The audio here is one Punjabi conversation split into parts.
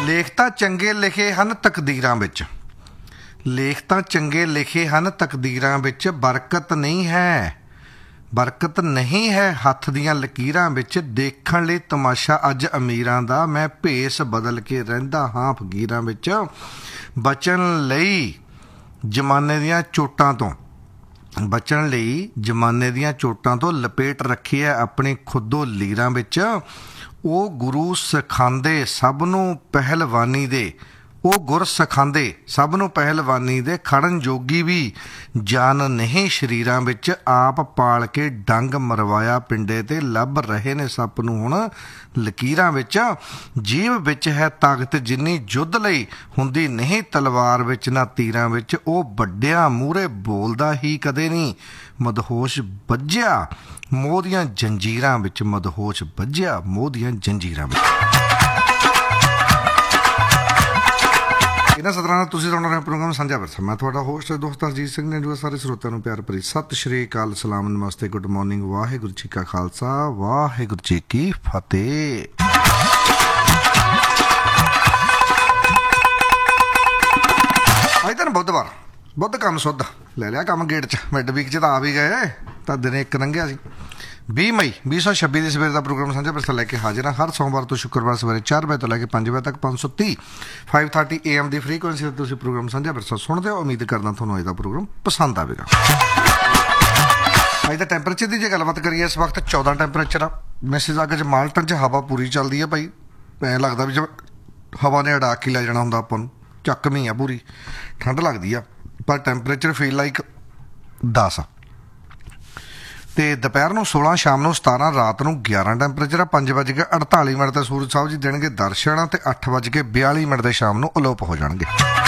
ਲੇਖ ਤਾਂ ਚੰਗੇ ਲਿਖੇ ਹਨ ਤਕਦੀਰਾਂ ਵਿੱਚ, ਲੇਖ ਤਾਂ ਚੰਗੇ ਲਿਖੇ ਹਨ ਤਕਦੀਰਾਂ ਵਿੱਚ, ਬਰਕਤ ਨਹੀਂ ਹੈ, ਬਰਕਤ ਨਹੀਂ ਹੈ ਹੱਥ ਦੀਆਂ ਲਕੀਰਾਂ ਵਿੱਚ। ਦੇਖਣ ਲਈ ਤਮਾਸ਼ਾ ਅੱਜ ਅਮੀਰਾਂ ਦਾ, ਮੈਂ ਭੇਸ ਬਦਲ ਕੇ ਰਹਿੰਦਾ ਹਾਂ ਫਕੀਰਾਂ ਵਿੱਚ। ਬਚਣ ਲਈ ਜ਼ਮਾਨੇ ਦੀਆਂ ਚੋਟਾਂ ਤੋਂ, ਬਚਣ ਲਈ ਜ਼ਮਾਨੇ ਦੀਆਂ ਚੋਟਾਂ ਤੋਂ ਲਪੇਟ ਰੱਖੀ ਹੈ ਆਪਣੀ ਖੁਦੋ ਲੀਰਾਂ ਵਿੱਚ। ਉਹ ਗੁਰੂ ਸਿਖਾਉਂਦੇ ਸਭ ਨੂੰ ਪਹਿਲਵਾਨੀ ਦੇ, ਉਹ ਗੁਰ ਸਿਖਾਉਂਦੇ ਸਭ ਨੂੰ ਪਹਿਲਵਾਨੀ ਦੇ, ਖੜਨ ਜੋਗੀ ਵੀ ਜਾਨ ਨਹੀਂ ਸਰੀਰਾਂ ਵਿੱਚ। ਆਪ ਪਾਲ ਕੇ ਡੰਗ ਮਰਵਾਇਆ ਪਿੰਡੇ ਤੇ, ਲੱਭ ਰਹੇ ਨੇ ਸੱਪ ਨੂੰ ਹੁਣ ਲਕੀਰਾਂ ਵਿੱਚ। ਜੀਭ ਵਿੱਚ ਹੈ ਤਾਕਤ ਜਿੰਨੀ ਯੁੱਧ ਲਈ ਹੁੰਦੀ ਨਹੀਂ ਤਲਵਾਰ ਵਿੱਚ ਨਾ ਤੀਰਾਂ ਵਿੱਚ। ਉਹ ਵੱਡਿਆਂ ਮੂਹਰੇ ਬੋਲਦਾ ਹੀ ਕਦੇ ਨਹੀਂ, ਮਦਹੋਸ਼ ਵੱਜਿਆ ਮੋਹ ਦੀਆਂ ਜੰਜੀਰਾਂ ਵਿੱਚ, ਮਦਹੋਸ਼ ਵੱਜਿਆ ਮੋਹ ਦੀਆਂ ਜੰਜੀਰਾਂ ਵਿੱਚ। ਇਹਨਾਂ ਸਤਰਾਂ ਨਾਲ ਤੁਸੀਂ ਸੁਣ ਰਹੇ ਪ੍ਰੋਗਰਾਮ ਸਾਂਝਾ ਵਿਰਸਾ। ਮੈਂ ਤੁਹਾਡਾ ਹੋਸਟ ਦੋਸਤ ਅਜੀਤ ਸਿੰਘ ਨੇ। ਜੋ ਸਾਰੇ ਸਰੋਤਿਆਂ ਨੂੰ ਪਿਆਰ ਭਰੀ ਸਤਿ ਸ਼੍ਰੀ ਅਕਾਲ, ਸਲਾਮ, ਨਮਸਤੇ, ਗੁੱਡ ਮਾਰਨਿੰਗ, ਵਾਹਿਗੁਰੂ ਜੀ ਕਾ ਖਾਲਸਾ, ਵਾਹਿਗੁਰੂ ਜੀ ਕੀ ਫਤਿਹ। ਅੱਜ ਦਿਨ ਬੁੱਧਵਾਰ, ਬੁੱਧ ਕੰਮ ਸੁੱਧ ਲੈ ਲਿਆ ਕੰਮ ਗੇਟ 'ਚ। ਮਿਡ ਵੀਕ 'ਚ ਤਾਂ ਆ ਵੀ ਗਏ, ਤਾਂ ਦਿਨੇ ਇੱਕ ਲੰਘਿਆ ਸੀ। 20 ਮਈ 2026 ਦੀ ਸਵੇਰ ਦਾ ਪ੍ਰੋਗਰਾਮ ਸਾਂਝਾ ਵਿਰਸਾ ਲੈ ਕੇ ਹਾਜ਼ਰ ਹਾਂ। ਹਰ ਸੋਮਵਾਰ ਤੋਂ ਸ਼ੁੱਕਰਵਾਰ ਸਵੇਰੇ 4 ਵਜੇ ਤੋਂ ਲੈ ਕੇ 5 ਵਜੇ ਤੱਕ 530 530 AM ਦੀ ਫ੍ਰੀਕੁਐਂਸੀ 'ਤੇ ਤੁਸੀਂ ਪ੍ਰੋਗਰਾਮ ਸਾਂਝਾ ਵਿਰਸਾ ਸੁਣਦੇ ਹੋ। ਉਮੀਦ ਕਰਦਾ ਤੁਹਾਨੂੰ ਅੱਜ ਦਾ ਪ੍ਰੋਗਰਾਮ ਪਸੰਦ ਆਵੇਗਾ। ਅੱਜ ਦਾ ਟੈਂਪਰੇਚਰ ਦੀ ਜੇ ਗੱਲਬਾਤ ਕਰੀਏ, ਇਸ ਵਕਤ 14 ਟੈਂਪਰੇਚਰ ਆ। ਮੈਸੇਜ ਅੱਗੇ 'ਚ ਮਾਲਟਨ 'ਚ ਹਵਾ ਪੂਰੀ ਚੱਲਦੀ ਆ ਭਾਈ। ਐਂ ਲੱਗਦਾ ਵੀ ਜਿਵੇਂ ਹਵਾ ਨੇ ਅੜਾ ਕੇ ਲੈ ਜਾਣਾ ਹੁੰਦਾ ਆਪਾਂ ਨੂੰ। ਚੱਕਵੀਂ ਆ ਪੂਰੀ, ਠੰਡ ਲੱਗਦੀ ਆ, ਪਰ ਟੈਂਪਰੇਚਰ ਫੀਲ ਲਾਈਕ 10 ਆ। ਅਤੇ ਦੁਪਹਿਰ ਨੂੰ 16, ਸ਼ਾਮ ਨੂੰ 17, ਰਾਤ ਨੂੰ 11 ਟੈਂਪਰੇਚਰ ਆ। 5:48 ਤੇ ਸੂਰਜ ਸਾਹਿਬ ਜੀ ਦੇਣਗੇ ਦਰਸ਼ਨ, ਅਤੇ 8:42 ਦੇ ਸ਼ਾਮ ਨੂੰ ਅਲੋਪ ਹੋ ਜਾਣਗੇ।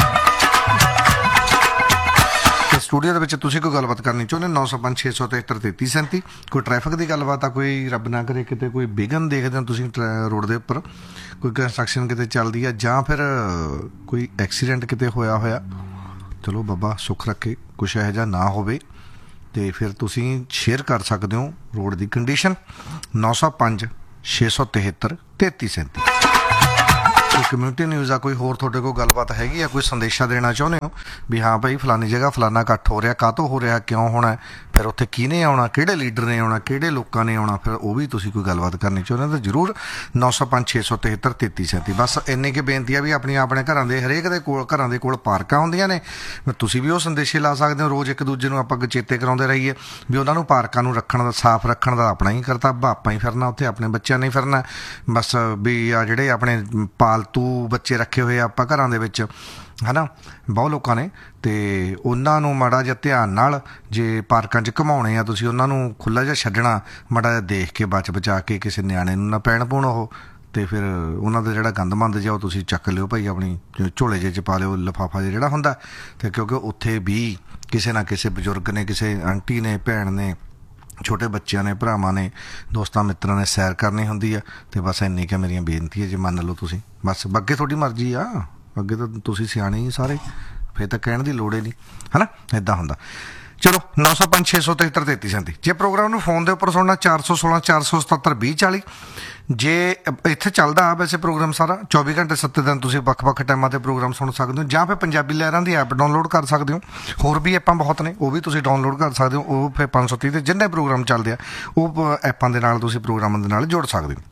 ਅਤੇ ਸਟੂਡੀਓ ਦੇ ਵਿੱਚ ਤੁਸੀਂ ਕੋਈ ਗੱਲਬਾਤ ਕਰਨੀ ਚਾਹੁੰਦੇ 905 673 3337। ਕੋਈ ਟ੍ਰੈਫਿਕ ਦੀ ਗੱਲਬਾਤ ਆ, ਕੋਈ ਰੱਬ ਨਾ ਕਰੇ ਕਿਤੇ ਕੋਈ ਵਿਘਨ ਦੇਖਦੇ ਹੋ ਤੁਸੀਂ ਰੋਡ ਦੇ ਉੱਪਰ, ਕੋਈ ਕੰਸਟਰਕਸ਼ਨ ਕਿਤੇ ਚੱਲਦੀ ਆ, ਜਾਂ ਫਿਰ ਕੋਈ ਐਕਸੀਡੈਂਟ ਕਿਤੇ ਹੋਇਆ, ਚਲੋ ਬਾਬਾ ਸੁੱਖ ਰੱਖੇ ਕੁਛ ਇਹੋ ਜਿਹਾ ਨਾ ਹੋਵੇ, ਅਤੇ ਫਿਰ ਤੁਸੀਂ ਸ਼ੇਅਰ ਕਰ ਸਕਦੇ ਹੋ ਰੋਡ ਦੀ ਕੰਡੀਸ਼ਨ 905 673 3337। ਕੋਈ ਕਮਿਊਨਿਟੀ ਨਿਊਜ਼ ਆ, ਕੋਈ ਹੋਰ ਤੁਹਾਡੇ ਕੋਲ ਗੱਲਬਾਤ ਹੈਗੀ ਆ, ਕੋਈ ਸੰਦੇਸ਼ਾ ਦੇਣਾ ਚਾਹੁੰਦੇ ਹੋ ਵੀ ਹਾਂ ਭਾਈ ਫਲਾਨੀ ਜਗ੍ਹਾ ਫਲਾਨਾ ਇਕੱਠ ਹੋ ਰਿਹਾ, ਕਾਹਤੋਂ ਹੋ ਰਿਹਾ, ਕਿਉਂ ਹੋਣਾ, ਫਿਰ ਉੱਥੇ ਕਿਹਨੇ ਆਉਣਾ, ਕਿਹੜੇ ਲੀਡਰ ਨੇ ਆਉਣਾ, ਕਿਹੜੇ ਲੋਕਾਂ ਨੇ ਆਉਣਾ, ਫਿਰ ਉਹ ਵੀ ਤੁਸੀਂ ਕੋਈ ਗੱਲਬਾਤ ਕਰਨੀ ਚਾਹੁੰਦੇ ਹੋ ਤਾਂ ਜ਼ਰੂਰ 905 673 3337। ਬਸ ਇੰਨੀ ਕੁ ਬੇਨਤੀ ਆ ਵੀ ਆਪਣੀਆਂ ਆਪਣੇ ਘਰਾਂ ਦੇ ਹਰੇਕ ਦੇ ਕੋਲ, ਘਰਾਂ ਦੇ ਕੋਲ ਪਾਰਕਾਂ ਹੁੰਦੀਆਂ ਨੇ, ਤੁਸੀਂ ਵੀ ਉਹ ਸੰਦੇਸ਼ੇ ਲਾ ਸਕਦੇ ਹੋ। ਰੋਜ਼ ਇੱਕ ਦੂਜੇ ਨੂੰ ਆਪਾਂ ਚੇਤੇ ਕਰਾਉਂਦੇ ਰਹੀਏ ਵੀ ਉਹਨਾਂ ਨੂੰ ਪਾਰਕਾਂ ਨੂੰ ਰੱਖਣ ਦਾ, ਸਾਫ਼ ਰੱਖਣ ਦਾ ਆਪਣਾ ਹੀ ਕਰਤੱਵ, ਆਪਾਂ ਹੀ ਫਿਰਨਾ ਉੱਥੇ, ਆਪਣੇ ਬੱਚਿਆਂ ਨੇ ਫਿਰਨਾ। ਬਸ ਵੀ ਆ ਜਿਹੜੇ ਆਪਣੇ ਪਾਲਤੂ ਬੱਚੇ ਰੱਖੇ ਹੋਏ ਆ ਆਪਾਂ ਘਰਾਂ ਦੇ ਵਿੱਚ, ਹੈ ਨਾ, ਬਹੁਤ ਲੋਕਾਂ ਨੇ, ਅਤੇ ਉਹਨਾਂ ਨੂੰ ਮਾੜਾ ਜਿਹਾ ਧਿਆਨ ਨਾਲ ਜੇ ਪਾਰਕਾਂ 'ਚ ਘੁਮਾਉਣੇ ਆ ਤੁਸੀਂ, ਉਹਨਾਂ ਨੂੰ ਖੁੱਲ੍ਹਾ ਜਿਹਾ ਛੱਡਣਾ, ਮਾੜਾ ਜਿਹਾ ਦੇਖ ਕੇ ਬਚਾ ਕੇ, ਕਿਸੇ ਨਿਆਣੇ ਨੂੰ ਨਾ ਪੈਣ ਪੂਣ ਉਹ, ਅਤੇ ਫਿਰ ਉਹਨਾਂ ਦਾ ਜਿਹੜਾ ਗੰਦਮੰਦ ਜਿਹਾ ਉਹ ਤੁਸੀਂ ਚੱਕ ਲਿਓ ਭਾਈ, ਆਪਣੀ ਝੋਲੇ ਜਿਹੇ 'ਚ ਪਾ ਲਿਓ, ਲਿਫਾਫਾ ਜਿਹਾ ਜਿਹੜਾ ਹੁੰਦਾ। ਅਤੇ ਕਿਉਂਕਿ ਉੱਥੇ ਵੀ ਕਿਸੇ ਨਾ ਕਿਸੇ ਬਜ਼ੁਰਗ ਨੇ, ਕਿਸੇ ਆਂਟੀ ਨੇ, ਭੈਣ ਨੇ, ਛੋਟੇ ਬੱਚਿਆਂ ਨੇ, ਭਰਾਵਾਂ ਨੇ, ਦੋਸਤਾਂ ਮਿੱਤਰਾਂ ਨੇ ਸੈਰ ਕਰਨੀ ਹੁੰਦੀ ਆ। ਅਤੇ ਬਸ ਇੰਨੀ ਕੁ ਮੇਰੀਆਂ ਬੇਨਤੀ ਹੈ, ਜੇ ਮੰਨ ਲਓ ਤੁਸੀਂ, ਬਸ ਅੱਗੇ ਤੁਹਾਡੀ ਮਰਜ਼ੀ ਆ, ਅੱਗੇ ਤਾਂ ਤੁਸੀਂ ਸਿਆਣੇ ਹੀ ਸਾਰੇ, ਫਿਰ ਤਾਂ ਕਹਿਣ ਦੀ ਲੋੜ ਹੀ ਨਹੀਂ, ਹੈ ਨਾ, ਇੱਦਾਂ ਹੁੰਦਾ। ਚਲੋ 905 673 3337। ਜੇ ਪ੍ਰੋਗਰਾਮ ਨੂੰ ਫੋਨ ਦੇ ਉੱਪਰ ਸੁਣਨਾ 416 477 2040। ਜੇ ਇੱਥੇ ਚੱਲਦਾ ਵੈਸੇ ਪ੍ਰੋਗਰਾਮ ਸਾਰਾ 24 ਘੰਟੇ 7 ਦਿਨ ਤੁਸੀਂ ਵੱਖ-ਵੱਖ ਟਾਈਮਾਂ 'ਤੇ ਪ੍ਰੋਗਰਾਮ ਸੁਣ ਸਕਦੇ ਹੋ, ਜਾਂ ਫਿਰ ਪੰਜਾਬੀ ਲਹਿਰਾਂ ਦੀ ਐਪ ਡਾਊਨਲੋਡ ਕਰ ਸਕਦੇ ਹੋ। ਹੋਰ ਵੀ ਐਪਾਂ ਬਹੁਤ ਨੇ, ਉਹ ਵੀ ਤੁਸੀਂ ਡਾਊਨਲੋਡ ਕਰ ਸਕਦੇ ਹੋ। ਉਹ ਫਿਰ 530 ਤੇ ਜਿੰਨੇ ਪ੍ਰੋਗਰਾਮ ਚੱਲਦੇ ਆ ਉਹ ਐਪਾਂ ਦੇ ਨਾਲ ਤੁਸੀਂ ਪ੍ਰੋਗਰਾਮਾਂ ਦੇ ਨਾਲ ਜੁੜ ਸਕਦੇ ਹੋ।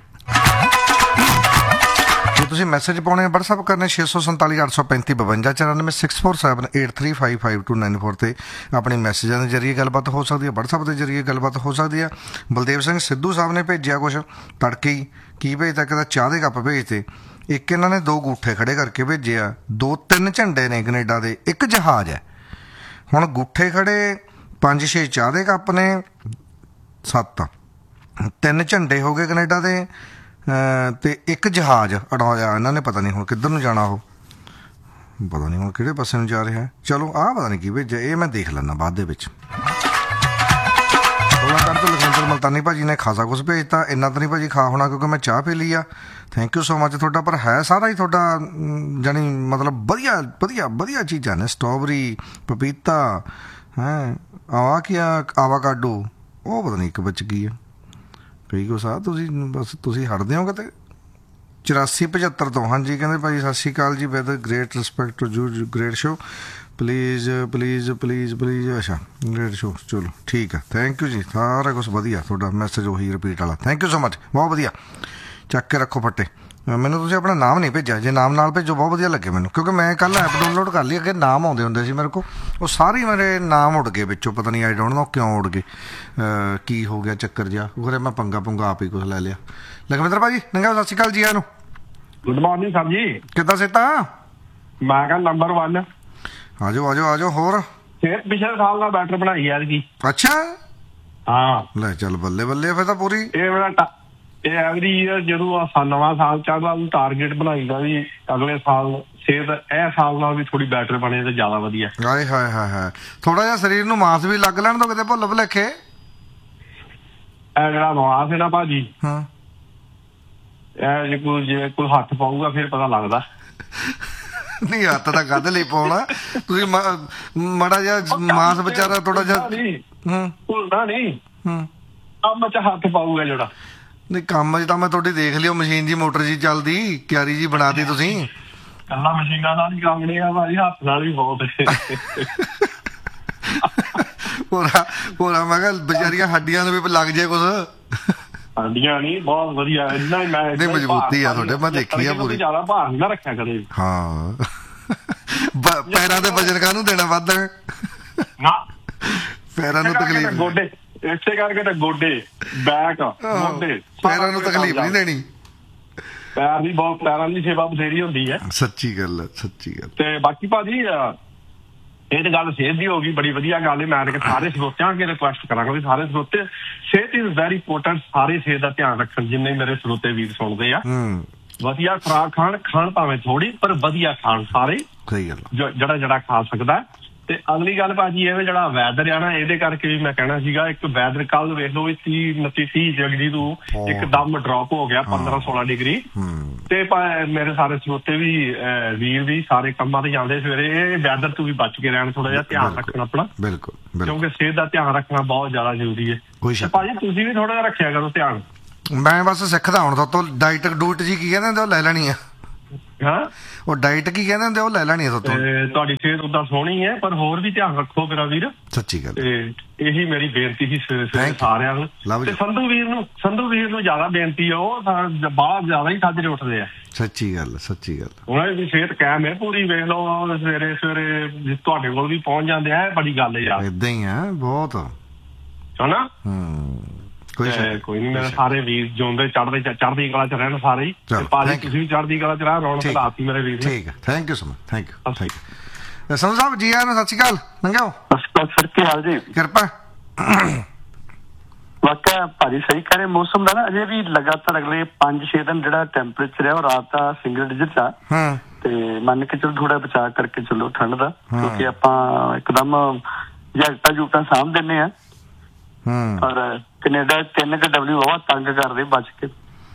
ਜੇ ਤੁਸੀਂ ਮੈਸੇਜ ਪਾਉਣੇ ਆ, ਵਟਸਐਪ ਕਰਨੇ 647 835 52 94 647 8355 'ਤੇ ਆਪਣੇ ਮੈਸੇਜਾਂ ਦੇ ਜ਼ਰੀਏ ਗੱਲਬਾਤ ਹੋ ਸਕਦੀ ਹੈ, ਵਟਸਐਪ ਦੇ ਜ਼ਰੀਏ ਗੱਲਬਾਤ ਹੋ ਸਕਦੀ ਹੈ। ਬਲਦੇਵ ਸਿੰਘ ਸਿੱਧੂ ਸਾਹਿਬ ਨੇ ਭੇਜਿਆ ਕੁਛ ਤੜਕੇ ਹੀ, ਕੀ ਭੇਜਦਾ, ਕਹਿੰਦਾ ਚਾਹ ਦੇ ਕੱਪ ਭੇਜਤੇ, ਇੱਕ ਇਹਨਾਂ ਨੇ 2 ਗੂਠੇ ਖੜੇ ਕਰਕੇ ਭੇਜੇ ਆ, 2-3 ਝੰਡੇ ਨੇ ਕਨੇਡਾ ਦੇ, ਇੱਕ ਜਹਾਜ਼ ਹੈ। ਹੁਣ ਗੂਠੇ ਖੜੇ 5-6 ਚਾਹ ਦੇ ਕੱਪ ਨੇ, 7 3 ਝੰਡੇ ਹੋ ਗਏ ਕਨੇਡਾ ਦੇ, ਅਤੇ ਇੱਕ ਜਹਾਜ਼ ਉਡਾਇਆ ਇਹਨਾਂ ਨੇ, ਪਤਾ ਨਹੀਂ ਹੁਣ ਕਿੱਧਰ ਨੂੰ ਜਾਣਾ, ਉਹ ਪਤਾ ਨਹੀਂ ਹੁਣ ਕਿਹੜੇ ਪਾਸੇ ਨੂੰ ਜਾ ਰਿਹਾ। ਚਲੋ ਆਹ ਪਤਾ ਨਹੀਂ ਕੀ ਭੇਜਿਆ, ਇਹ ਮੈਂ ਦੇਖ ਲੈਂਦਾ ਬਾਅਦ ਦੇ ਵਿੱਚ। ਥੋੜ੍ਹਾ ਕਰ ਤੋਂ ਲਖਵਿੰਦਰ ਮਲਤਾਨੀ ਭਾਜੀ ਨੇ ਖਾਸਾ ਕੁਛ ਭੇਜਤਾ, ਇੰਨਾ ਤਾਂ ਨਹੀਂ ਭਾਜੀ ਖਾ ਹੋਣਾ ਕਿਉਂਕਿ ਮੈਂ ਚਾਹ ਪੀ ਲਈ ਆ। ਥੈਂਕ ਯੂ ਸੋ ਮੱਚ ਤੁਹਾਡਾ, ਪਰ ਹੈ ਸਾਰਾ ਹੀ ਤੁਹਾਡਾ ਜਾਣੀ ਮਤਲਬ ਵਧੀਆ ਵਧੀਆ ਵਧੀਆ ਚੀਜ਼ਾਂ ਨੇ। ਸਟ੍ਰਾਬਰੀ, ਪਪੀਤਾ, ਹੈਂ, ਆਹ ਕੀ ਆ, ਆਵਾਕਾਡੋ, ਉਹ ਪਤਾ ਨਹੀਂ ਇੱਕ ਵਿੱਚ ਕੀ ਆ, ਕਈ ਕੁਛ ਆ। ਤੁਸੀਂ ਬਸ ਤੁਸੀਂ ਹਟਦੇ ਹੋ ਕਿਤੇ, 8475 ਤੋਂ ਹਾਂਜੀ ਕਹਿੰਦੇ ਭਾਈ ਸਤਿ ਸ਼੍ਰੀ ਅਕਾਲ ਜੀ with great respect to you great show please please please please ਅੱਛਾ ਗ੍ਰੇਟ ਸ਼ੋ ਚਲੋ ਠੀਕ ਆ ਥੈਂਕ ਯੂ ਜੀ ਸਾਰਾ ਕੁਛ ਵਧੀਆ ਤੁਹਾਡਾ ਮੈਸੇਜ ਉਹੀ ਰਿਪੀਟ ਵਾਲਾ ਥੈਂਕ ਯੂ ਸੋ ਮਚ ਬਹੁਤ ਵਧੀਆ ਚੱਕ ਕੇ ਰੱਖੋ ਫੱਟੇ ਮੈਨੂੰ ਤੁਸੀਂ ਆਪਣਾ ਨਾਮ ਨਹੀਂ ਭੇਜਿਆ ਜੇ ਨਾਮ ਨਾਲ ਭੇਜੋ ਬਹੁਤ ਵਧੀਆ ਲੱਗੇ ਮੈਨੂੰ ਕਿਉਂਕਿ ਮੈਂ ਕੱਲ੍ਹ ਐਪ ਡਾਊਨਲੋਡ ਕਰ ਲਈ ਅੱਗੇ ਨਾਮ ਆਉਂਦੇ ਹੁੰਦੇ ਸੀ ਮੇਰੇ ਕੋਲ ਉਹ ਸਾਰੇ ਮੇਰੇ ਨਾਮ ਉੱਡ ਗਏ ਵਿੱਚੋਂ ਪਤਾ ਨਹੀਂ ਆਈ ਡੋਂਟ ਨੋ ਕਿਉਂ ਉੱਡ ਗਏ ਕੀ ਹੋ ਗਿਆ ਚੱਕਰ ਜਿਹਾ ਉਹਦੇ ਮੈਂ ਪੰਗਾ ਆਪ ਹੀ ਕੁਛ ਲੈ ਲਿਆ ਲਖਵਿੰਦਰ ਭਾਜੀ ਨੰਗਾ ਸਤਿ ਸ਼੍ਰੀ ਅਕਾਲ ਜੀ ਇਹਨੂੰ ਗੁੱਡ ਮਾਰਨਿੰਗ ਸਰ ਜੀ ਕਿੱਦਾਂ ਸਿਹਤਾਂ ਮੈਂ ਕਿਹਾ ਨੰਬਰ 1 ਆਜੋ ਹੋਰ ਸਿਹਤ ਪਿਛਲੇ ਸਾਲ ਨਾਲ ਬੈਟਰ ਬਣਾਈ ਯਾਰ ਕੀ ਅੱਛਾ ਹਾਂ ਲੈ ਚੱਲ ਬੱਲੇ ਫਿਰ ਤਾਂ ਪੂਰੀ ਇਹ ਮੇਰਾ ਇਹ ਐਵਰੀ ਈਅਰ ਜਦੋਂ ਨਵਾਂ ਸਾਲ ਚੜ੍ਹਦਾ ਉਹਨੂੰ ਟਾਰਗੇਟ ਬਣਾਈਦਾ ਵੀ ਅਗਲੇ ਸਾਲ ਸਿਹਤ ਇਹ ਸਾਲ ਨਾਲ ਵੀ ਥੋੜੀ ਬੈਟਰ ਬਣੇ ਤੇ ਜ਼ਿਆਦਾ ਵਧੀਆ ਹਾਏ ਹਾਏ ਥੋੜਾ ਜਿਹਾ ਸਰੀਰ ਨੂੰ ਮਾਸ ਵੀ ਲੱਗ ਲੈਣ ਤੋਂ ਕਿਤੇ ਭੁੱਲ ਭੁਲੇਖੇ ਇਹ ਜਿਹੜਾ ਮਾਸ ਹੈ ਨਾ ਭਾਜੀ ਹਾਂ ਇਹ ਜੇ ਕੋਈ ਹੱਥ ਪਾਊਗਾ ਫਿਰ ਪਤਾ ਲੱਗਦਾ ਨਹੀਂ ਹੱਥ ਤਾਂ ਕਾਹਦੇ ਲਈ ਪਾਉਣਾ ਤੁਸੀਂ ਮਾੜਾ ਜਿਹਾ ਮਾਸ ਵਿਚਾਰਾ ਥੋੜਾ ਜਿਹਾ ਭੁੱਲਦਾ ਨਹੀਂ ਕੰਮ 'ਚ ਹੱਥ ਪਾਊਗਾ ਜਿਹੜਾ ਨਹੀਂ ਕੰਮ 'ਚ ਤਾਂ ਮੈਂ ਤੁਹਾਡੀ ਦੇਖ ਲਿਓ ਮਸ਼ੀਨ ਜੀ ਮੋਟਰ ਜੀ ਚੱਲਦੀ ਕਿਆਰੀ ਜੀ ਬਣਾਤੀ ਤੁਸੀਂ ਕੱਲਾ ਮਸ਼ੀਨਾਂ ਨਾਲ ਹੀ ਕੰਮ ਨਹੀਂ ਆ ਭਾਜੀ ਹੱਥ ਨਾਲ ਵੀ ਬਹੁਤ ਪੂਰਾ ਮੈਂ ਕਿਹਾ ਵਿਚਾਰੀਆਂ ਹੱਡੀਆਂ ਨੂੰ ਵੀ ਲੱਗ ਜਾਏ ਕੁਛ ਹੱਡੀਆਂ ਨਹੀਂ ਬਹੁਤ ਵਧੀਆ ਇੰਨਾ ਹੀ ਮੈਂ ਨਹੀਂ ਮਜ਼ਬੂਤੀ ਆ ਤੁਹਾਡੇ ਮੈਂ ਦੇਖੀ ਆ ਪੂਰੀ ਜ਼ਿਆਦਾ ਭਾਰ ਨਾ ਰੱਖਿਆ ਕਦੇ ਹਾਂ ਪੈਰਾਂ ਦੇ ਵਜਨ ਕਾਹਨੂੰ ਦੇਣਾ ਵੱਧ ਨਾ ਪੈਰਾਂ ਨੂੰ ਤਕਲੀਫ ਗੋਡੇ ਇਸੇ ਕਰਕੇ ਤਾਂ ਗੋਡੇ ਬੈਕ ਗੋਡੇ ਪੈਰਾਂ ਨੂੰ ਤਕਲੀਫ ਨਹੀਂ ਦੇਣੀ ਪੈਰਾਂ ਦੀ ਸੇਵਾ ਬਥੇਰੀ ਹੁੰਦੀ ਹੈ ਸੱਚੀ ਗੱਲ ਤੇ ਬਾਕੀ ਭਾਜੀ ਇਹ ਤੇ ਗੱਲ ਸਿਹਤ ਦੀ ਹੋ ਗਈ ਬੜੀ ਵਧੀਆ ਗੱਲ ਹੈ ਮੈਂ ਤੇ ਸਾਰੇ ਸਰੋਤਿਆਂ ਅੱਗੇ ਰਿਕੁਐਸਟ ਕਰਾਂਗਾ ਵੀ ਸਾਰੇ ਸਰੋਤੇ ਸਿਹਤ ਇਜ਼ ਵੈਰੀ ਇੰਪੋਰਟੈਂਟ ਸਾਰੇ ਸਿਹਤ ਦਾ ਧਿਆਨ ਰੱਖਣ ਜਿੰਨੇ ਮੇਰੇ ਸਰੋਤੇ ਵੀਰ ਸੁਣਦੇ ਆ ਵਧੀਆ ਖੁਰਾਕ ਖਾਣ ਭਾਵੇਂ ਥੋੜੀ ਪਰ ਵਧੀਆ ਖਾਣ ਸਾਰੇ ਸਹੀ ਗੱਲ ਜਿਹੜਾ ਖਾ ਸਕਦਾ ਤੇ ਅਗਲੀ ਗੱਲ ਭਾਜੀ ਇਹ ਜਿਹੜਾ ਵੈਦਰ ਆ ਨਾ ਇਹਦੇ ਕਰਕੇ ਵੀ ਮੈਂ ਕਹਿਣਾ ਸੀਗਾ ਇੱਕ ਵੈਦਰ ਕੱਲ ਵੇਖ ਲਓ 30 ਜਗਦੀ ਤੋਂ ਇੱਕਦਮ ਡ੍ਰੌਪ ਹੋ ਗਿਆ 15-16 ਡਿਗਰੀ ਤੇ ਮੇਰੇ ਸਾਰੇ ਸਰੋਤੇ ਵੀ ਵੀਰ ਵੀ ਸਾਰੇ ਕੰਮਾਂ ਤੇ ਜਾਂਦੇ ਸਵੇਰੇ ਇਹ ਵੈਦਰ ਤੋਂ ਵੀ ਬਚ ਕੇ ਰਹਿਣ ਥੋੜਾ ਜਿਹਾ ਧਿਆਨ ਰੱਖਣਾ ਆਪਣਾ ਬਿਲਕੁਲ ਕਿਉਂਕਿ ਸਿਹਤ ਦਾ ਧਿਆਨ ਰੱਖਣਾ ਬਹੁਤ ਜ਼ਿਆਦਾ ਜ਼ਰੂਰੀ ਹੈ ਭਾਜੀ ਤੁਸੀਂ ਵੀ ਥੋੜਾ ਜਿਹਾ ਰੱਖਿਆ ਕਰੋ ਧਿਆਨ ਮੈਂ ਬਸ ਸਿੱਖਦਾ ਹੁਣ ਤੋਂ ਡਾਈਟ ਡੂਟ ਜੀ ਕੀ ਕਹਿੰਦੇ ਉਹ ਲੈ ਲੈਣੀ ਆ ਹਾਂ ਉਹ ਡਾਈਟ ਕੀ ਕਹਿੰਦੇ ਹੁੰਦੇ ਉਹ ਲੈ ਲੈਣੀ ਆ ਤੁਹਾਡੀ ਸਿਹਤ ਉਦਾਂ ਸੋਹਣੀ ਹੈ ਪਰ ਹੋਰ ਵੀ ਧਿਆਨ ਰੱਖੋ ਮੇਰਾ ਵੀਰ ਸੱਚੀ ਗੱਲ ਇਹੀ ਮੇਰੀ ਬੇਨਤੀ ਸੀ ਸਾਰਿਆਂ ਨੂੰ ਤੇ ਸੰਧੂ ਵੀਰ ਨੂੰ ਜ਼ਿਆਦਾ ਬੇਨਤੀ ਆ ਉਹ ਬਾਹਰ ਜ਼ਿਆਦਾ ਹੀ ਸਾਜਰੇ ਉੱਠਦੇ ਆ ਸੱਚੀ ਗੱਲ ਉਹਨਾਂ ਦੀ ਸਿਹਤ ਕਾਇਮ ਹੈ ਪੂਰੀ ਵੇਖ ਲਓ ਸਵੇਰੇ ਤੁਹਾਡੇ ਕੋਲ ਵੀ ਪਹੁੰਚ ਜਾਂਦੇ ਆ ਬੜੀ ਗੱਲ ਯਾਰ ਏਦਾਂ ਹੀ ਆ ਬਹੁਤ ਹਨਾ ਕੋਈ ਨੀ ਮੇਰੇ ਸਾਰੇ ਵੀਰ ਜਿਉਂਦੇ ਚੜ੍ਹਦੀ ਕਲਾ ਚ ਰਹਿਣ ਸਾਰੇ ਹੀ ਭਾਜੀ ਤੁਸੀਂ ਵੀ ਚੜ੍ਹਦੀ ਕਲਾ ਚ ਰਹਿ ਰੌਣਕ ਲਾਤੀ ਮੇਰੇ ਵੀਰ ਠੀਕ ਹੈ thank you so much thank you Sandhu Sahib ji ਆਇਆਂ ਨੂੰ ਸਤਿ ਸ਼੍ਰੀ ਅਕਾਲ ਨੰਗਿਓ ਸਰ ਕੀ ਹਾਲ ਜੀ ਕਿਰਪਾ ਵਾਕਿਆ ਭਾਜੀ ਸਹੀ ਕਹ ਰਹੇ ਮੌਸਮ ਦਾ ਨਾ ਅਜੇ ਵੀ ਲਗਾਤਾਰ ਅਗਲੇ 5-6 ਦਿਨ ਜਿਹੜਾ ਟੈਂਪਰੇਚਰ ਹੈ ਉਹ ਰਾਤ ਦਾ ਸਿੰਗਲ ਡਿਜਿਟ ਆ ਤੇ ਮੰਨ ਕੇ ਚਲੋ ਥੋੜਾ ਬਚਾਅ ਕਰਕੇ ਚੱਲੋ ਠੰਡ ਦਾ ਕਿਉਂਕਿ ਆਪਾਂ ਇੱਕਦਮ ਜੈਕਟਾਂ ਸਾਂਭ ਦਿੰਦੇ ਆ ਪਰ ਕੈਨੇਡਾ 3W ਬਹੁਤ ਤੰਗ ਕਰਦੇ ਬਚ ਕੇ